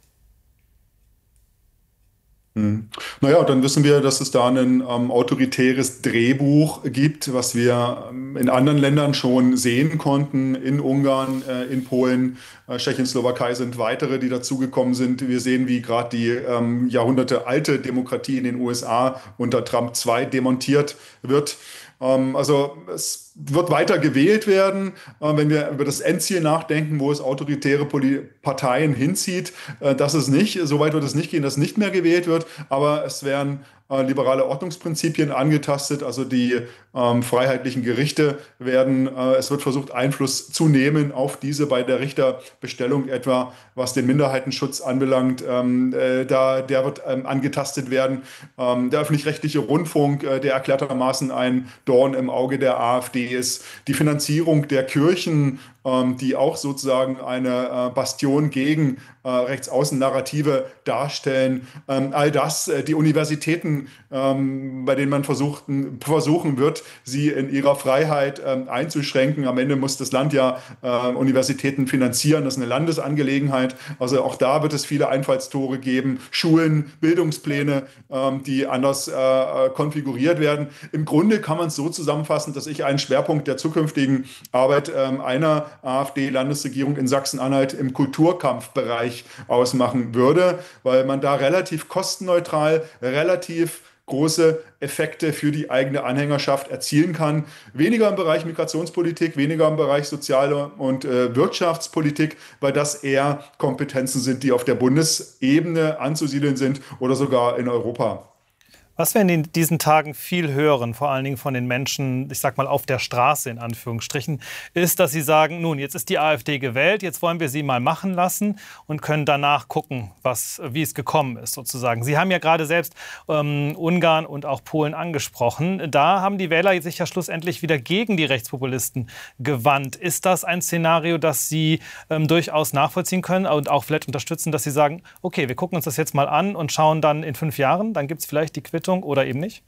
Hm. Naja, dann wissen wir, dass es da ein ähm, autoritäres Drehbuch gibt, was wir ähm, in anderen Ländern schon sehen konnten. In Ungarn, äh, in Polen, äh, Tschechien, Slowakei sind weitere, die dazugekommen sind. Wir sehen, wie gerade die ähm, jahrhundertealte Demokratie in den U S A unter Trump zwei demontiert wird. Ähm, also es wird weiter gewählt werden, äh, wenn wir über das Endziel nachdenken, wo es autoritäre Poli- Parteien hinzieht. Äh, das ist nicht, so weit wird es nicht gehen, dass nicht mehr gewählt wird, aber es werden äh, liberale Ordnungsprinzipien angetastet, also die ähm, freiheitlichen Gerichte werden, äh, es wird versucht, Einfluss zu nehmen auf diese bei der Richterbestellung etwa, was den Minderheitenschutz anbelangt, ähm, äh, da, der wird ähm, angetastet werden. Ähm, der öffentlich-rechtliche Rundfunk, äh, der erklärtermaßen ein Dorn im Auge der AfD ist, die Finanzierung der Kirchen, ähm, die auch sozusagen eine äh, Bastion gegen äh, Rechtsaußen-Narrative darstellen. Ähm, all das, äh, die Universitäten, ähm, bei denen man versuchten, versuchen wird, sie in ihrer Freiheit ähm, einzuschränken. Am Ende muss das Land ja äh, Universitäten finanzieren, das ist eine Landesangelegenheit. Also auch da wird es viele Einfallstore geben, Schulen, Bildungspläne, ähm, die anders äh, konfiguriert werden. Im Grunde kann man es so zusammenfassen, dass ich einen Schwerpunkt der zukünftigen Arbeit ähm, einer AfD-Landesregierung in Sachsen-Anhalt im Kulturkampfbereich ausmachen würde, weil man da relativ kostenneutral, relativ große Effekte für die eigene Anhängerschaft erzielen kann. Weniger im Bereich Migrationspolitik, weniger im Bereich Sozial- und äh, Wirtschaftspolitik, weil das eher Kompetenzen sind, die auf der Bundesebene anzusiedeln sind oder sogar in Europa. Was wir in diesen Tagen viel hören, vor allen Dingen von den Menschen, ich sag mal auf der Straße in Anführungsstrichen, ist, dass sie sagen, nun, jetzt ist die AfD gewählt, jetzt wollen wir sie mal machen lassen und können danach gucken, was, wie es gekommen ist sozusagen. Sie haben ja gerade selbst ähm, Ungarn und auch Polen angesprochen. Da haben die Wähler sich ja schlussendlich wieder gegen die Rechtspopulisten gewandt. Ist das ein Szenario, das Sie ähm, durchaus nachvollziehen können und auch vielleicht unterstützen, dass Sie sagen, okay, wir gucken uns das jetzt mal an und schauen dann in fünf Jahren, dann gibt es vielleicht die Quittung oder eben nicht?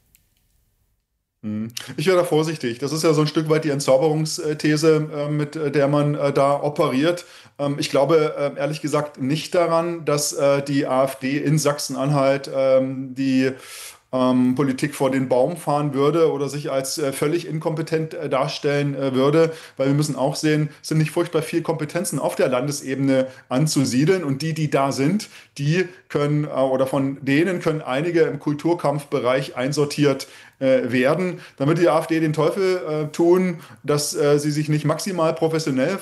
Ich wäre da vorsichtig. Das ist ja so ein Stück weit die Entzauberungsthese, mit der man da operiert. Ich glaube ehrlich gesagt nicht daran, dass die AfD in Sachsen-Anhalt die ähm, Politik vor den Baum fahren würde oder sich als äh, völlig inkompetent äh, darstellen äh, würde, weil wir müssen auch sehen, es sind nicht furchtbar viel Kompetenzen auf der Landesebene anzusiedeln und die, die da sind, die können äh, oder von denen können einige im Kulturkampfbereich einsortiert äh, werden, damit die AfD den Teufel äh, tun, dass äh, sie sich nicht maximal professionell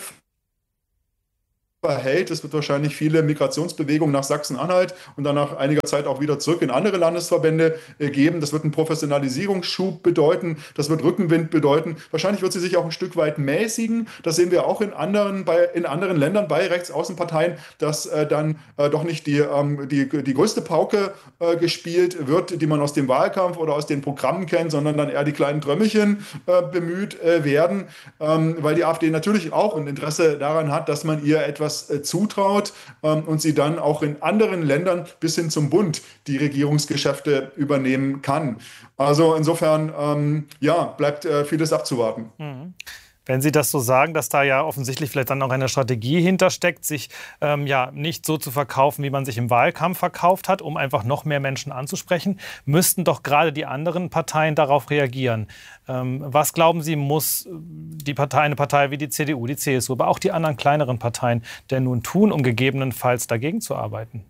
verhält. Es wird wahrscheinlich viele Migrationsbewegungen nach Sachsen-Anhalt und dann nach einiger Zeit auch wieder zurück in andere Landesverbände äh, geben. Das wird einen Professionalisierungsschub bedeuten. Das wird Rückenwind bedeuten. Wahrscheinlich wird sie sich auch ein Stück weit mäßigen. Das sehen wir auch in anderen, bei, in anderen Ländern bei Rechtsaußenparteien, dass äh, dann äh, doch nicht die, ähm, die, die größte Pauke äh, gespielt wird, die man aus dem Wahlkampf oder aus den Programmen kennt, sondern dann eher die kleinen Trömmelchen äh, bemüht äh, werden, ähm, weil die AfD natürlich auch ein Interesse daran hat, dass man ihr etwas zutraut ähm, und sie dann auch in anderen Ländern bis hin zum Bund die Regierungsgeschäfte übernehmen kann. Also insofern, ähm, ja, bleibt äh, vieles abzuwarten. Mhm. Wenn Sie das so sagen, dass da ja offensichtlich vielleicht dann auch eine Strategie hintersteckt, sich ähm, ja nicht so zu verkaufen, wie man sich im Wahlkampf verkauft hat, um einfach noch mehr Menschen anzusprechen, müssten doch gerade die anderen Parteien darauf reagieren. Ähm, was glauben Sie, muss die Partei, eine Partei wie die C D U, die C S U, aber auch die anderen kleineren Parteien denn nun tun, um gegebenenfalls dagegen zu arbeiten?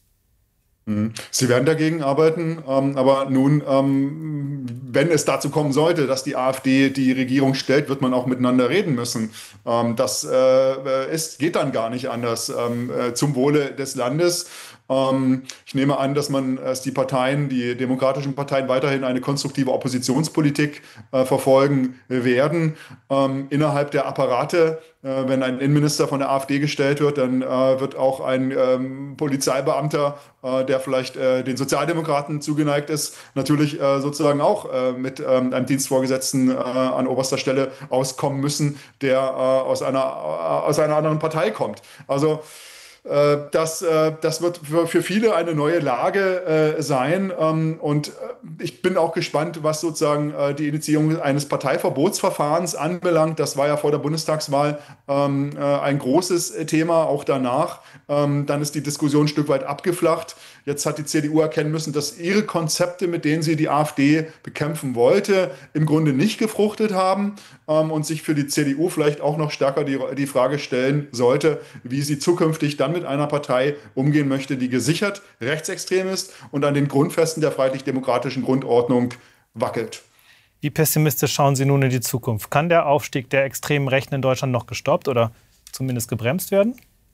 Sie werden dagegen arbeiten, ähm, aber nun, ähm, wenn es dazu kommen sollte, dass die AfD die Regierung stellt, wird man auch miteinander reden müssen. Ähm, das äh, ist, geht dann gar nicht anders ähm, äh, zum Wohle des Landes. Ähm, ich nehme an, dass man, dass die Parteien, die demokratischen Parteien weiterhin eine konstruktive Oppositionspolitik äh, verfolgen werden. Ähm, innerhalb der Apparate, äh, wenn ein Innenminister von der AfD gestellt wird, dann äh, wird auch ein ähm, Polizeibeamter, äh, der vielleicht äh, den Sozialdemokraten zugeneigt ist, natürlich äh, sozusagen auch äh, mit ähm, einem Dienstvorgesetzten äh, an oberster Stelle auskommen müssen, der äh, aus einer, äh, aus einer anderen Partei kommt. Also Das, das wird für viele eine neue Lage sein. Und ich bin auch gespannt, was sozusagen die Initiierung eines Parteiverbotsverfahrens anbelangt. Das war ja vor der Bundestagswahl ein großes Thema, auch danach. Dann ist die Diskussion ein Stück weit abgeflacht. Jetzt hat die C D U erkennen müssen, dass ihre Konzepte, mit denen sie die AfD bekämpfen wollte, im Grunde nicht gefruchtet haben und sich für die C D U vielleicht auch noch stärker die, die Frage stellen sollte, wie sie zukünftig dann mit einer Partei umgehen möchte, die gesichert rechtsextrem ist und an den Grundfesten der freiheitlich-demokratischen Grundordnung wackelt. Wie pessimistisch schauen Sie nun in die Zukunft? Kann der Aufstieg der extremen Rechten in Deutschland noch gestoppt oder zumindest gebremst werden?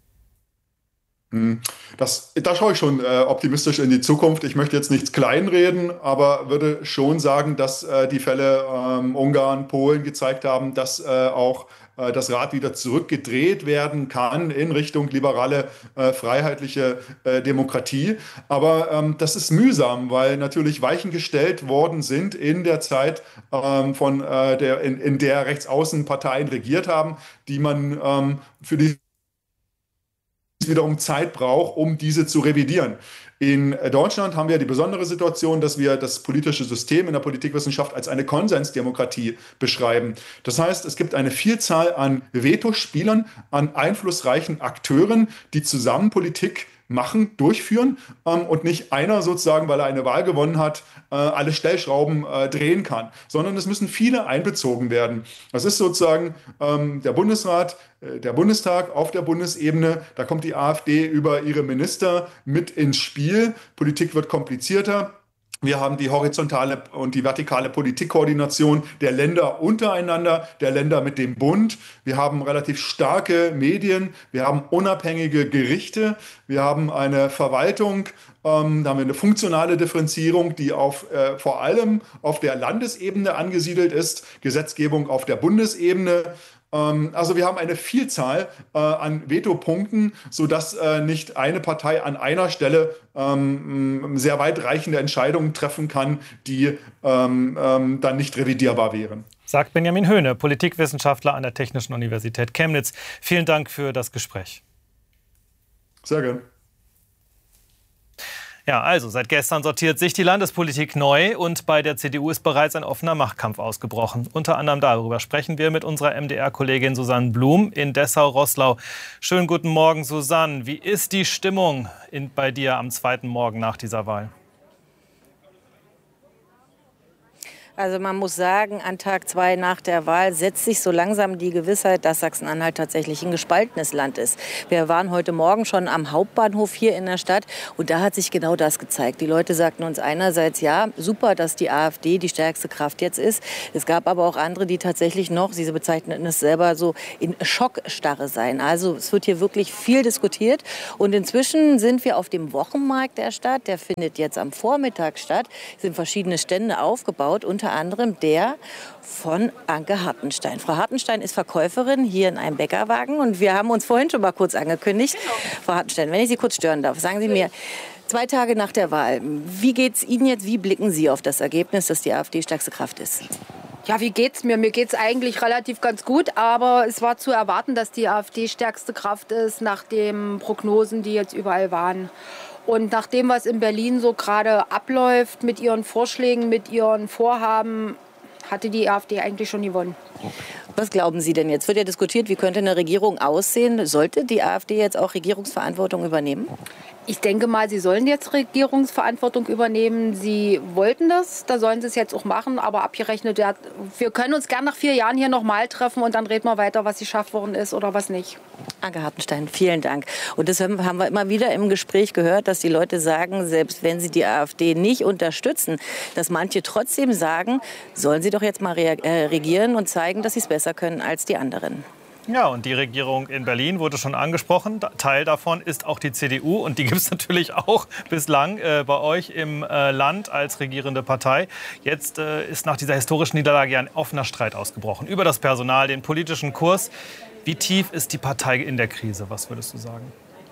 Das, da schaue ich schon äh, optimistisch in die Zukunft. Ich möchte jetzt nichts kleinreden, aber würde schon sagen, dass äh, die Fälle ähm, Ungarn, Polen gezeigt haben, dass äh, auch äh, das Rad wieder zurückgedreht werden kann in Richtung liberale, äh, freiheitliche äh, Demokratie. Aber ähm, das ist mühsam, weil natürlich Weichen gestellt worden sind in der Zeit, ähm, von, äh, der, in, in der Rechtsaußenparteien regiert haben, die man ähm, für die wiederum Zeit braucht, um diese zu revidieren. In Deutschland haben wir die besondere Situation, dass wir das politische System in der Politikwissenschaft als eine Konsensdemokratie beschreiben. Das heißt, es gibt eine Vielzahl an Vetospielern, an einflussreichen Akteuren, die zusammen Politik machen, durchführen ähm, und nicht einer sozusagen, weil er eine Wahl gewonnen hat, äh, alle Stellschrauben äh, drehen kann, sondern es müssen viele einbezogen werden. Das ist sozusagen ähm, der Bundesrat, äh, der Bundestag auf der Bundesebene, da kommt die AfD über ihre Minister mit ins Spiel. Politik wird komplizierter. Wir haben die horizontale und die vertikale Politikkoordination der Länder untereinander, der Länder mit dem Bund. Wir haben relativ starke Medien, wir haben unabhängige Gerichte, wir haben eine Verwaltung, ähm, da haben wir eine funktionale Differenzierung, die auf, äh, vor allem auf der Landesebene angesiedelt ist, Gesetzgebung auf der Bundesebene. Also wir haben eine Vielzahl äh, an Vetopunkten, sodass äh, nicht eine Partei an einer Stelle ähm, sehr weitreichende Entscheidungen treffen kann, die ähm, ähm, dann nicht revidierbar wären. Sagt Benjamin Höhne, Politikwissenschaftler an der Technischen Universität Chemnitz. Vielen Dank für das Gespräch. Sehr gerne. Ja, also seit gestern sortiert sich die Landespolitik neu und bei der C D U ist bereits ein offener Machtkampf ausgebrochen. Unter anderem darüber sprechen wir mit unserer M D R-Kollegin Susanne Blum in Dessau-Roßlau. Schönen guten Morgen, Susanne. Wie ist die Stimmung in, bei dir am zweiten Morgen nach dieser Wahl? Also man muss sagen, an Tag zwei nach der Wahl setzt sich so langsam die Gewissheit, dass Sachsen-Anhalt tatsächlich ein gespaltenes Land ist. Wir waren heute Morgen schon am Hauptbahnhof hier in der Stadt und da hat sich genau das gezeigt. Die Leute sagten uns einerseits, ja, super, dass die AfD die stärkste Kraft jetzt ist. Es gab aber auch andere, die tatsächlich noch, sie bezeichneten es selber so, in Schockstarre seien. Also es wird hier wirklich viel diskutiert und inzwischen sind wir auf dem Wochenmarkt der Stadt. Der findet jetzt am Vormittag statt. Es sind verschiedene Stände aufgebaut, unter anderem der von Anke Hartenstein. Frau Hartenstein ist Verkäuferin hier in einem Bäckerwagen und wir haben uns vorhin schon mal kurz angekündigt. Frau Hartenstein, wenn ich Sie kurz stören darf, sagen Sie mir, zwei Tage nach der Wahl, wie geht es Ihnen jetzt, wie blicken Sie auf das Ergebnis, dass die AfD stärkste Kraft ist? Ja, wie geht's mir? Mir geht's eigentlich relativ ganz gut, aber es war zu erwarten, dass die AfD stärkste Kraft ist nach den Prognosen, die jetzt überall waren. Und nach dem, was in Berlin so gerade abläuft, mit ihren Vorschlägen, mit ihren Vorhaben, hatte die AfD eigentlich schon gewonnen. Was glauben Sie denn jetzt? Wird ja diskutiert, wie könnte eine Regierung aussehen? Sollte die AfD jetzt auch Regierungsverantwortung übernehmen? Ich denke mal, sie sollen jetzt Regierungsverantwortung übernehmen. Sie wollten das, da sollen sie es jetzt auch machen. Aber abgerechnet, ja, wir können uns gern nach vier Jahren hier noch mal treffen und dann reden wir weiter, was geschafft worden ist oder was nicht. Anke Hartenstein, vielen Dank. Und das haben wir immer wieder im Gespräch gehört, dass die Leute sagen, selbst wenn sie die AfD nicht unterstützen, dass manche trotzdem sagen, sollen sie doch jetzt mal regieren und zeigen, dass sie es besser können als die anderen. Ja, und die Regierung in Berlin wurde schon angesprochen. Teil davon ist auch die C D U. Und die gibt es natürlich auch bislang äh, bei euch im äh, Land als regierende Partei. Jetzt äh, ist nach dieser historischen Niederlage ja ein offener Streit ausgebrochen über das Personal, den politischen Kurs. Wie tief ist die Partei in der Krise? Was würdest du sagen?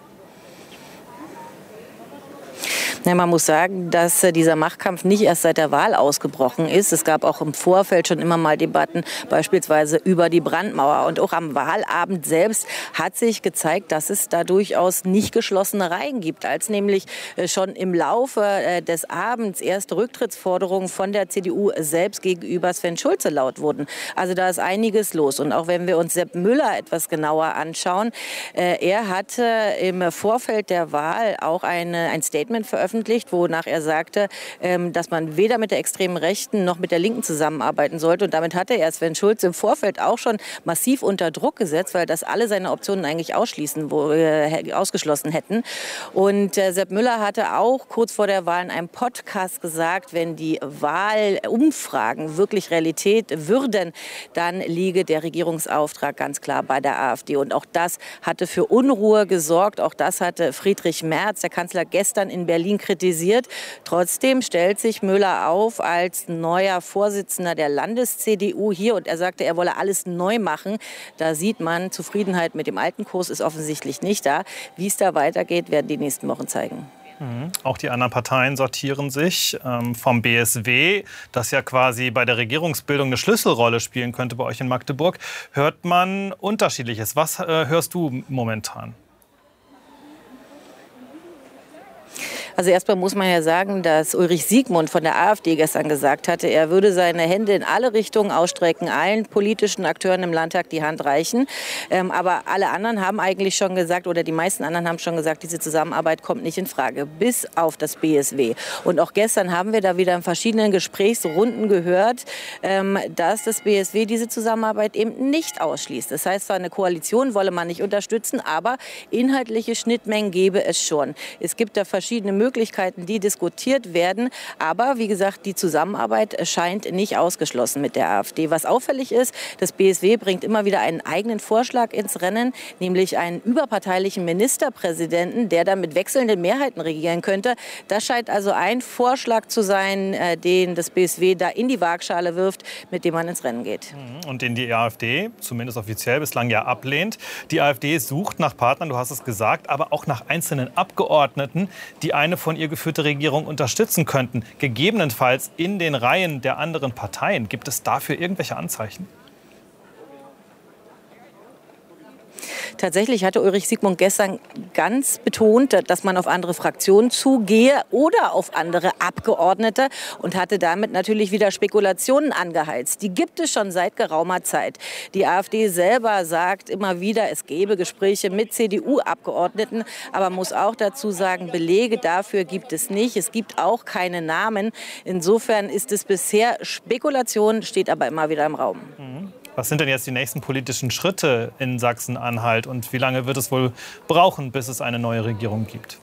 Ja, man muss sagen, dass äh, dieser Machtkampf nicht erst seit der Wahl ausgebrochen ist. Es gab auch im Vorfeld schon immer mal Debatten, beispielsweise über die Brandmauer. Und auch am Wahlabend selbst hat sich gezeigt, dass es da durchaus nicht geschlossene Reihen gibt. Als nämlich äh, schon im Laufe äh, des Abends erste Rücktrittsforderungen von der C D U selbst gegenüber Sven Schulze laut wurden. Also da ist einiges los. Und auch wenn wir uns Sepp Müller etwas genauer anschauen, äh, er hatte im Vorfeld der Wahl auch eine, ein Statement veröffentlicht, wonach er sagte, dass man weder mit der extremen Rechten noch mit der Linken zusammenarbeiten sollte. Und damit hatte er Sven Schulze im Vorfeld auch schon massiv unter Druck gesetzt, weil das alle seine Optionen eigentlich ausschließen, wo, äh, ausgeschlossen hätten. Und äh, Sepp Müller hatte auch kurz vor der Wahl in einem Podcast gesagt, wenn die Wahlumfragen wirklich Realität würden, dann liege der Regierungsauftrag ganz klar bei der AfD. Und auch das hatte für Unruhe gesorgt. Auch das hatte Friedrich Merz, der Kanzler, gestern in Berlin kritisiert. Trotzdem stellt sich Müller auf als neuer Vorsitzender der Landes-C D U hier und er sagte, er wolle alles neu machen. Da sieht man, Zufriedenheit mit dem alten Kurs ist offensichtlich nicht da. Wie es da weitergeht, werden die nächsten Wochen zeigen. Mhm. Auch die anderen Parteien sortieren sich. Ähm, vom B S W, das ja quasi bei der Regierungsbildung eine Schlüsselrolle spielen könnte bei euch in Magdeburg, hört man Unterschiedliches. Was äh, hörst du momentan? Also erstmal muss man ja sagen, dass Ulrich Siegmund von der AfD gestern gesagt hatte, er würde seine Hände in alle Richtungen ausstrecken, allen politischen Akteuren im Landtag die Hand reichen. Ähm, aber alle anderen haben eigentlich schon gesagt, oder die meisten anderen haben schon gesagt, diese Zusammenarbeit kommt nicht in Frage, bis auf das B S W. Und auch gestern haben wir da wieder in verschiedenen Gesprächsrunden gehört, ähm, dass das B S W diese Zusammenarbeit eben nicht ausschließt. Das heißt, zwar eine Koalition wolle man nicht unterstützen, aber inhaltliche Schnittmengen gäbe es schon. Es gibt da verschiedene Möglichkeiten, die diskutiert werden. Aber wie gesagt, die Zusammenarbeit scheint nicht ausgeschlossen mit der AfD. Was auffällig ist, das B S W bringt immer wieder einen eigenen Vorschlag ins Rennen, nämlich einen überparteilichen Ministerpräsidenten, der dann mit wechselnden Mehrheiten regieren könnte. Das scheint also ein Vorschlag zu sein, den das B S W da in die Waagschale wirft, mit dem man ins Rennen geht. Und den die AfD, zumindest offiziell, bislang ja ablehnt. Die AfD sucht nach Partnern, du hast es gesagt, aber auch nach einzelnen Abgeordneten, die eine von ihr geführte Regierung unterstützen könnten, gegebenenfalls in den Reihen der anderen Parteien. Gibt es dafür irgendwelche Anzeichen? Tatsächlich hatte Ulrich Siegmund gestern ganz betont, dass man auf andere Fraktionen zugehe oder auf andere Abgeordnete und hatte damit natürlich wieder Spekulationen angeheizt. Die gibt es schon seit geraumer Zeit. Die AfD selber sagt immer wieder, es gebe Gespräche mit C D U-Abgeordneten, aber muss auch dazu sagen, Belege dafür gibt es nicht. Es gibt auch keine Namen. Insofern ist es bisher Spekulation, steht aber immer wieder im Raum. Was sind denn jetzt die nächsten politischen Schritte in Sachsen-Anhalt und wie lange wird es wohl brauchen, bis es eine neue Regierung gibt?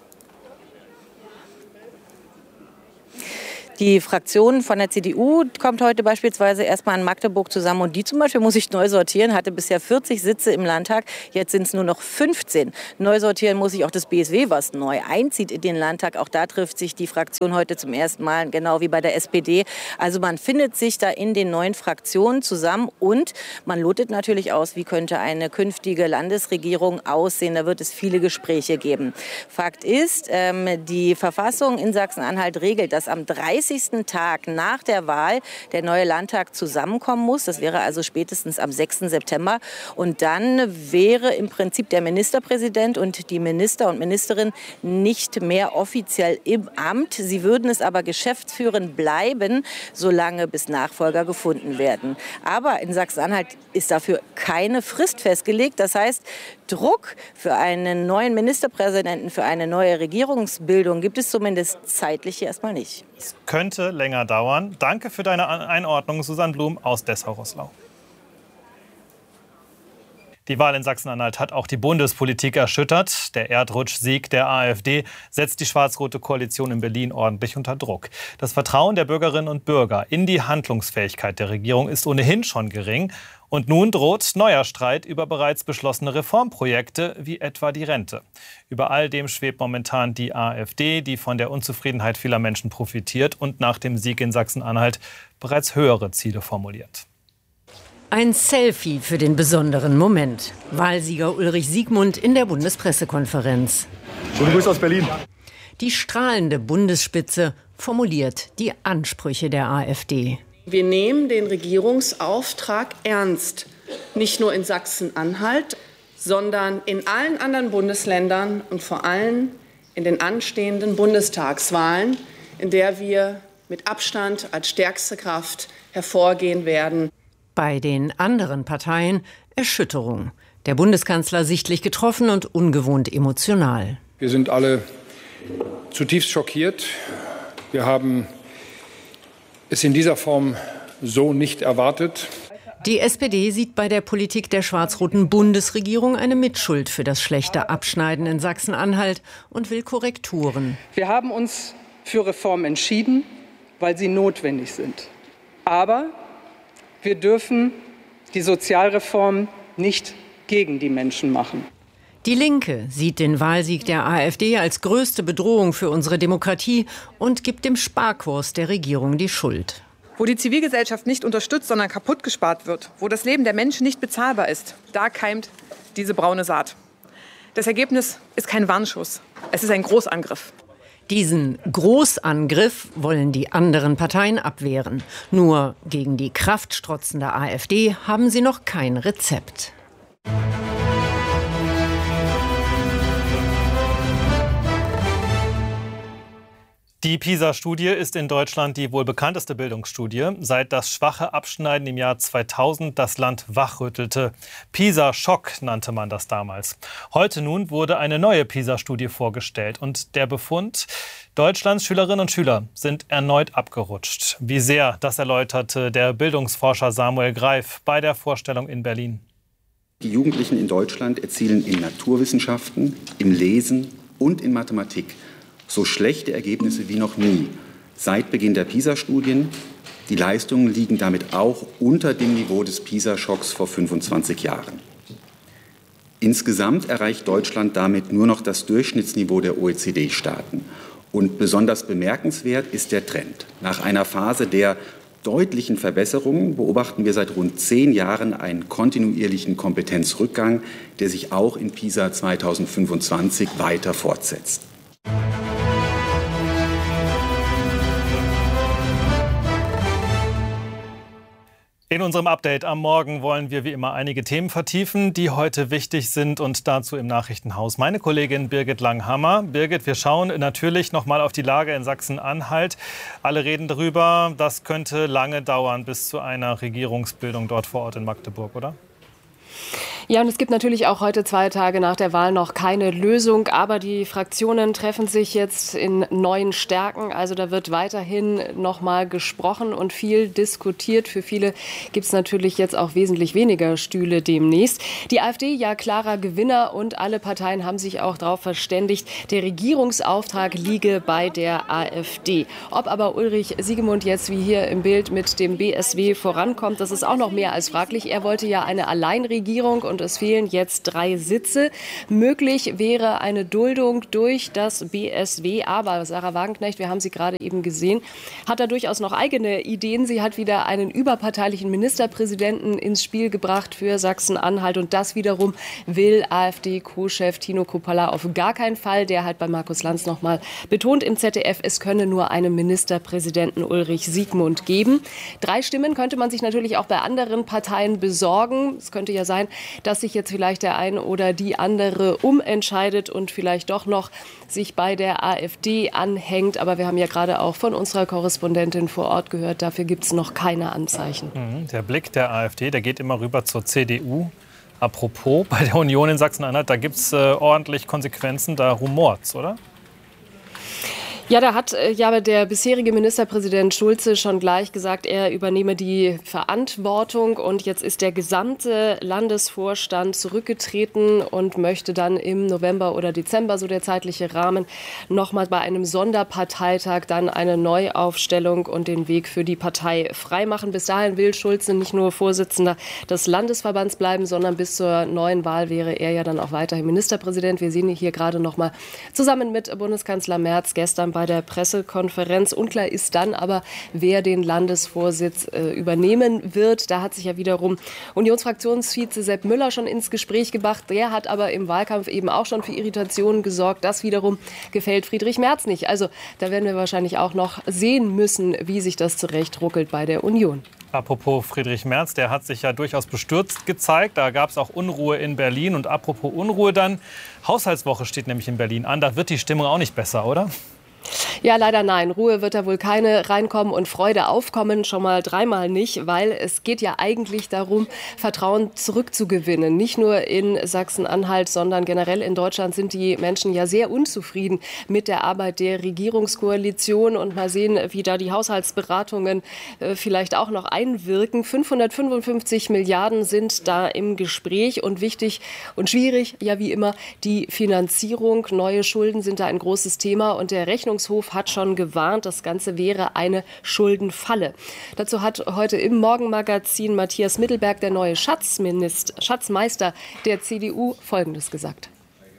Die Fraktion von der C D U kommt heute beispielsweise erstmal in Magdeburg zusammen. Und die zum Beispiel muss sich neu sortieren, hatte bisher vierzig Sitze im Landtag. Jetzt sind es nur noch fünfzehn. Neu sortieren muss sich auch das B S W, was neu einzieht in den Landtag. Auch da trifft sich die Fraktion heute zum ersten Mal, genau wie bei der S P D. Also man findet sich da in den neuen Fraktionen zusammen. Und man lotet natürlich aus, wie könnte eine künftige Landesregierung aussehen. Da wird es viele Gespräche geben. Fakt ist, ähm, die Verfassung in Sachsen-Anhalt regelt, dass am dreißigsten Tag nach der Wahl der neue Landtag zusammenkommen muss. Das wäre also spätestens am sechsten September. Und dann wäre im Prinzip der Ministerpräsident und die Minister und Ministerin nicht mehr offiziell im Amt. Sie würden es aber geschäftsführend bleiben, solange bis Nachfolger gefunden werden. Aber in Sachsen-Anhalt ist dafür keine Frist festgelegt. Das heißt, Druck für einen neuen Ministerpräsidenten, für eine neue Regierungsbildung gibt es zumindest zeitlich erstmal nicht. Es könnte länger dauern. Danke für deine Einordnung, Susanne Blum aus Dessau-Roßlau. Die Wahl in Sachsen-Anhalt hat auch die Bundespolitik erschüttert. Der Erdrutschsieg der AfD setzt die schwarz-rote Koalition in Berlin ordentlich unter Druck. Das Vertrauen der Bürgerinnen und Bürger in die Handlungsfähigkeit der Regierung ist ohnehin schon gering. Und nun droht neuer Streit über bereits beschlossene Reformprojekte, wie etwa die Rente. Über all dem schwebt momentan die AfD, die von der Unzufriedenheit vieler Menschen profitiert und nach dem Sieg in Sachsen-Anhalt bereits höhere Ziele formuliert. Ein Selfie für den besonderen Moment. Wahlsieger Ulrich Siegmund in der Bundespressekonferenz. Schönen Grüße aus Berlin. Die strahlende Bundesspitze formuliert die Ansprüche der AfD. Wir nehmen den Regierungsauftrag ernst, nicht nur in Sachsen-Anhalt, sondern in allen anderen Bundesländern und vor allem in den anstehenden Bundestagswahlen, in der wir mit Abstand als stärkste Kraft hervorgehen werden. Bei den anderen Parteien Erschütterung. Der Bundeskanzler sichtlich getroffen und ungewohnt emotional. Wir sind alle zutiefst schockiert. Wir haben es in dieser Form so nicht erwartet. Die S P D sieht bei der Politik der schwarz-roten Bundesregierung eine Mitschuld für das schlechte Abschneiden in Sachsen-Anhalt und will Korrekturen. Wir haben uns für Reformen entschieden, weil sie notwendig sind. Aber wir dürfen die Sozialreform nicht gegen die Menschen machen. Die Linke sieht den Wahlsieg der AfD als größte Bedrohung für unsere Demokratie und gibt dem Sparkurs der Regierung die Schuld. Wo die Zivilgesellschaft nicht unterstützt, sondern kaputt gespart wird, wo das Leben der Menschen nicht bezahlbar ist, da keimt diese braune Saat. Das Ergebnis ist kein Warnschuss, es ist ein Großangriff. Diesen Großangriff wollen die anderen Parteien abwehren. Nur gegen die kraftstrotzende AfD haben sie noch kein Rezept. Die PISA-Studie ist in Deutschland die wohl bekannteste Bildungsstudie, seit das schwache Abschneiden im Jahr zweitausend das Land wachrüttelte. PISA-Schock nannte man das damals. Heute nun wurde eine neue PISA-Studie vorgestellt und der Befund: Deutschlands Schülerinnen und Schüler sind erneut abgerutscht. Wie sehr, das erläuterte der Bildungsforscher Samuel Greif bei der Vorstellung in Berlin. Die Jugendlichen in Deutschland erzielen in Naturwissenschaften, im Lesen und in Mathematik so schlechte Ergebnisse wie noch nie seit Beginn der PISA-Studien. Die Leistungen liegen damit auch unter dem Niveau des PISA-Schocks vor fünfundzwanzig Jahren. Insgesamt erreicht Deutschland damit nur noch das Durchschnittsniveau der O E C D-Staaten. Und besonders bemerkenswert ist der Trend. Nach einer Phase der deutlichen Verbesserungen beobachten wir seit rund zehn Jahren einen kontinuierlichen Kompetenzrückgang, der sich auch in PISA zweitausendfünfundzwanzig weiter fortsetzt. In unserem Update am Morgen wollen wir wie immer einige Themen vertiefen, die heute wichtig sind, und dazu im Nachrichtenhaus meine Kollegin Birgit Langhammer. Birgit, wir schauen natürlich noch mal auf die Lage in Sachsen-Anhalt. Alle reden darüber, das könnte lange dauern bis zu einer Regierungsbildung dort vor Ort in Magdeburg, oder? Ja, und es gibt natürlich auch heute, zwei Tage nach der Wahl, noch keine Lösung. Aber die Fraktionen treffen sich jetzt in neuen Stärken. Also da wird weiterhin noch mal gesprochen und viel diskutiert. Für viele gibt es natürlich jetzt auch wesentlich weniger Stühle demnächst. Die AfD, ja, klarer Gewinner, und alle Parteien haben sich auch darauf verständigt, der Regierungsauftrag liege bei der AfD. Ob aber Ulrich Siegemund jetzt wie hier im Bild mit dem B S W vorankommt, das ist auch noch mehr als fraglich. Er wollte ja eine Alleinregierung, und es fehlen jetzt drei Sitze. Möglich wäre eine Duldung durch das B S W. Aber Sarah Wagenknecht, wir haben sie gerade eben gesehen, hat da durchaus noch eigene Ideen. Sie hat wieder einen überparteilichen Ministerpräsidenten ins Spiel gebracht für Sachsen-Anhalt. Und das wiederum will AfD-Co-Chef Tino Kruppalla auf gar keinen Fall. Der hat bei Markus Lanz noch mal betont im Z D F, es könne nur einen Ministerpräsidenten Ulrich Siegemund geben. Drei Stimmen könnte man sich natürlich auch bei anderen Parteien besorgen. Es könnte ja sein, dass sich jetzt vielleicht der ein oder die andere umentscheidet und vielleicht doch noch sich bei der AfD anhängt. Aber wir haben ja gerade auch von unserer Korrespondentin vor Ort gehört, dafür gibt es noch keine Anzeichen. Der Blick der AfD, der geht immer rüber zur C D U. Apropos, bei der Union in Sachsen-Anhalt, da gibt es äh, ordentlich Konsequenzen, da rumort's, oder? Ja, da hat äh, ja der bisherige Ministerpräsident Schulze schon gleich gesagt, er übernehme die Verantwortung, und jetzt ist der gesamte Landesvorstand zurückgetreten und möchte dann im November oder Dezember, so der zeitliche Rahmen, noch mal bei einem Sonderparteitag dann eine Neuaufstellung und den Weg für die Partei freimachen. Bis dahin will Schulze nicht nur Vorsitzender des Landesverbands bleiben, sondern bis zur neuen Wahl wäre er ja dann auch weiterhin Ministerpräsident. Wir sehen ihn hier gerade noch mal zusammen mit Bundeskanzler Merz gestern bei bei der Pressekonferenz. Unklar ist dann aber, wer den Landesvorsitz äh, übernehmen wird. Da hat sich ja wiederum Unionsfraktionsvize Sepp Müller schon ins Gespräch gebracht. Der hat aber im Wahlkampf eben auch schon für Irritationen gesorgt. Das wiederum gefällt Friedrich Merz nicht. Also da werden wir wahrscheinlich auch noch sehen müssen, wie sich das zurechtruckelt bei der Union. Apropos Friedrich Merz, der hat sich ja durchaus bestürzt gezeigt. Da gab es auch Unruhe in Berlin. Und apropos Unruhe dann, Haushaltswoche steht nämlich in Berlin an. Da wird die Stimmung auch nicht besser, oder? Ja, leider nein. Ruhe wird da wohl keine reinkommen und Freude aufkommen, schon mal dreimal nicht, weil es geht ja eigentlich darum, Vertrauen zurückzugewinnen. Nicht nur in Sachsen-Anhalt, sondern generell in Deutschland sind die Menschen ja sehr unzufrieden mit der Arbeit der Regierungskoalition, und mal sehen, wie da die Haushaltsberatungen äh, vielleicht auch noch einwirken. fünfhundertfünfundfünfzig Milliarden sind da im Gespräch, und wichtig und schwierig, ja wie immer, die Finanzierung. Neue Schulden sind da ein großes Thema, und der Rechnungshof hat schon gewarnt, das Ganze wäre eine Schuldenfalle. Dazu hat heute im Morgenmagazin Matthias Mittelberg, der neue Schatzminister, Schatzmeister der C D U, Folgendes gesagt.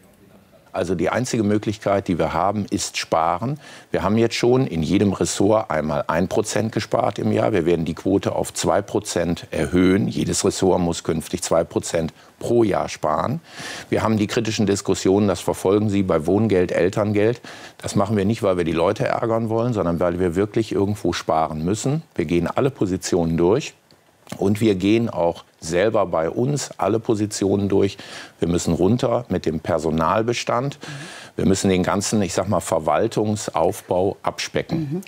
Also die einzige Möglichkeit, die wir haben, ist sparen. Wir haben jetzt schon in jedem Ressort einmal ein Prozent gespart im Jahr. Wir werden die Quote auf zwei Prozent erhöhen. Jedes Ressort muss künftig zwei Prozent pro Jahr sparen. Wir haben die kritischen Diskussionen, das verfolgen Sie, bei Wohngeld, Elterngeld. Das machen wir nicht, weil wir die Leute ärgern wollen, sondern weil wir wirklich irgendwo sparen müssen. Wir gehen alle Positionen durch. Und wir gehen auch selber bei uns alle Positionen durch. Wir müssen runter mit dem Personalbestand. Wir müssen den ganzen, ich sag mal, Verwaltungsaufbau abspecken. Mhm.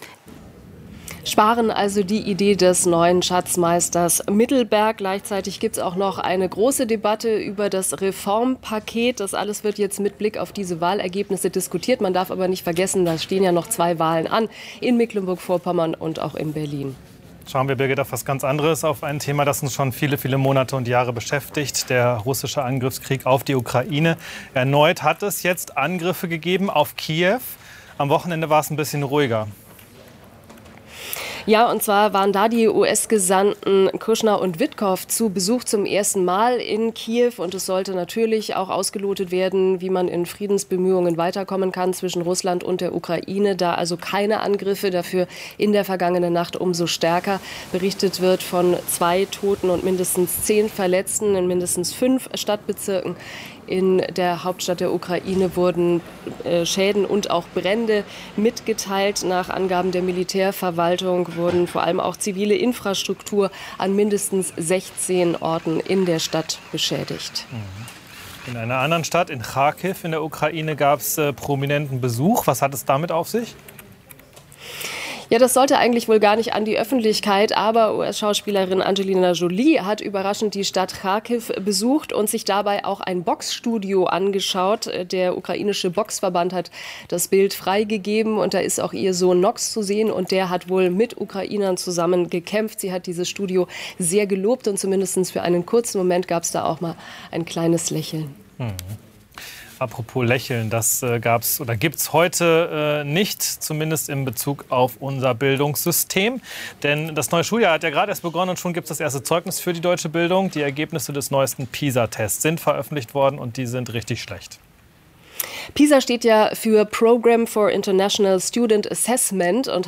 Sparen, also die Idee des neuen Schatzmeisters Mittelberg. Gleichzeitig gibt es auch noch eine große Debatte über das Reformpaket. Das alles wird jetzt mit Blick auf diese Wahlergebnisse diskutiert. Man darf aber nicht vergessen, da stehen ja noch zwei Wahlen an, in Mecklenburg-Vorpommern und auch in Berlin. Schauen wir, Birgit, auf was ganz anderes, auf ein Thema, das uns schon viele, viele Monate und Jahre beschäftigt, der russische Angriffskrieg auf die Ukraine. Erneut hat es jetzt Angriffe gegeben auf Kiew. Am Wochenende war es ein bisschen ruhiger. Ja, und zwar waren da die U S-Gesandten Kushner und Witkow zu Besuch zum ersten Mal in Kiew. Und es sollte natürlich auch ausgelotet werden, wie man in Friedensbemühungen weiterkommen kann zwischen Russland und der Ukraine. Da also keine Angriffe, dafür in der vergangenen Nacht umso stärker. Berichtet wird von zwei Toten und mindestens zehn Verletzten in mindestens fünf Stadtbezirken In der Hauptstadt der Ukraine wurden äh, Schäden und auch Brände mitgeteilt. Nach Angaben der Militärverwaltung wurden vor allem auch zivile Infrastruktur an mindestens sechzehn Orten in der Stadt beschädigt. In einer anderen Stadt, in Charkiw in der Ukraine, gab es äh, prominenten Besuch. Was hat es damit auf sich? Ja, das sollte eigentlich wohl gar nicht an die Öffentlichkeit, aber U S-Schauspielerin Angelina Jolie hat überraschend die Stadt Charkiw besucht und sich dabei auch ein Boxstudio angeschaut. Der ukrainische Boxverband hat das Bild freigegeben und da ist auch ihr Sohn Nox zu sehen und der hat wohl mit Ukrainern zusammen gekämpft. Sie hat dieses Studio sehr gelobt und zumindest für einen kurzen Moment gab es da auch mal ein kleines Lächeln. Hm. Apropos Lächeln, das äh, gab's oder gibt's heute äh, nicht, zumindest in Bezug auf unser Bildungssystem. Denn das neue Schuljahr hat ja gerade erst begonnen und schon gibt es das erste Zeugnis für die deutsche Bildung. Die Ergebnisse des neuesten PISA-Tests sind veröffentlicht worden und die sind richtig schlecht. PISA steht ja für Program for International Student Assessment und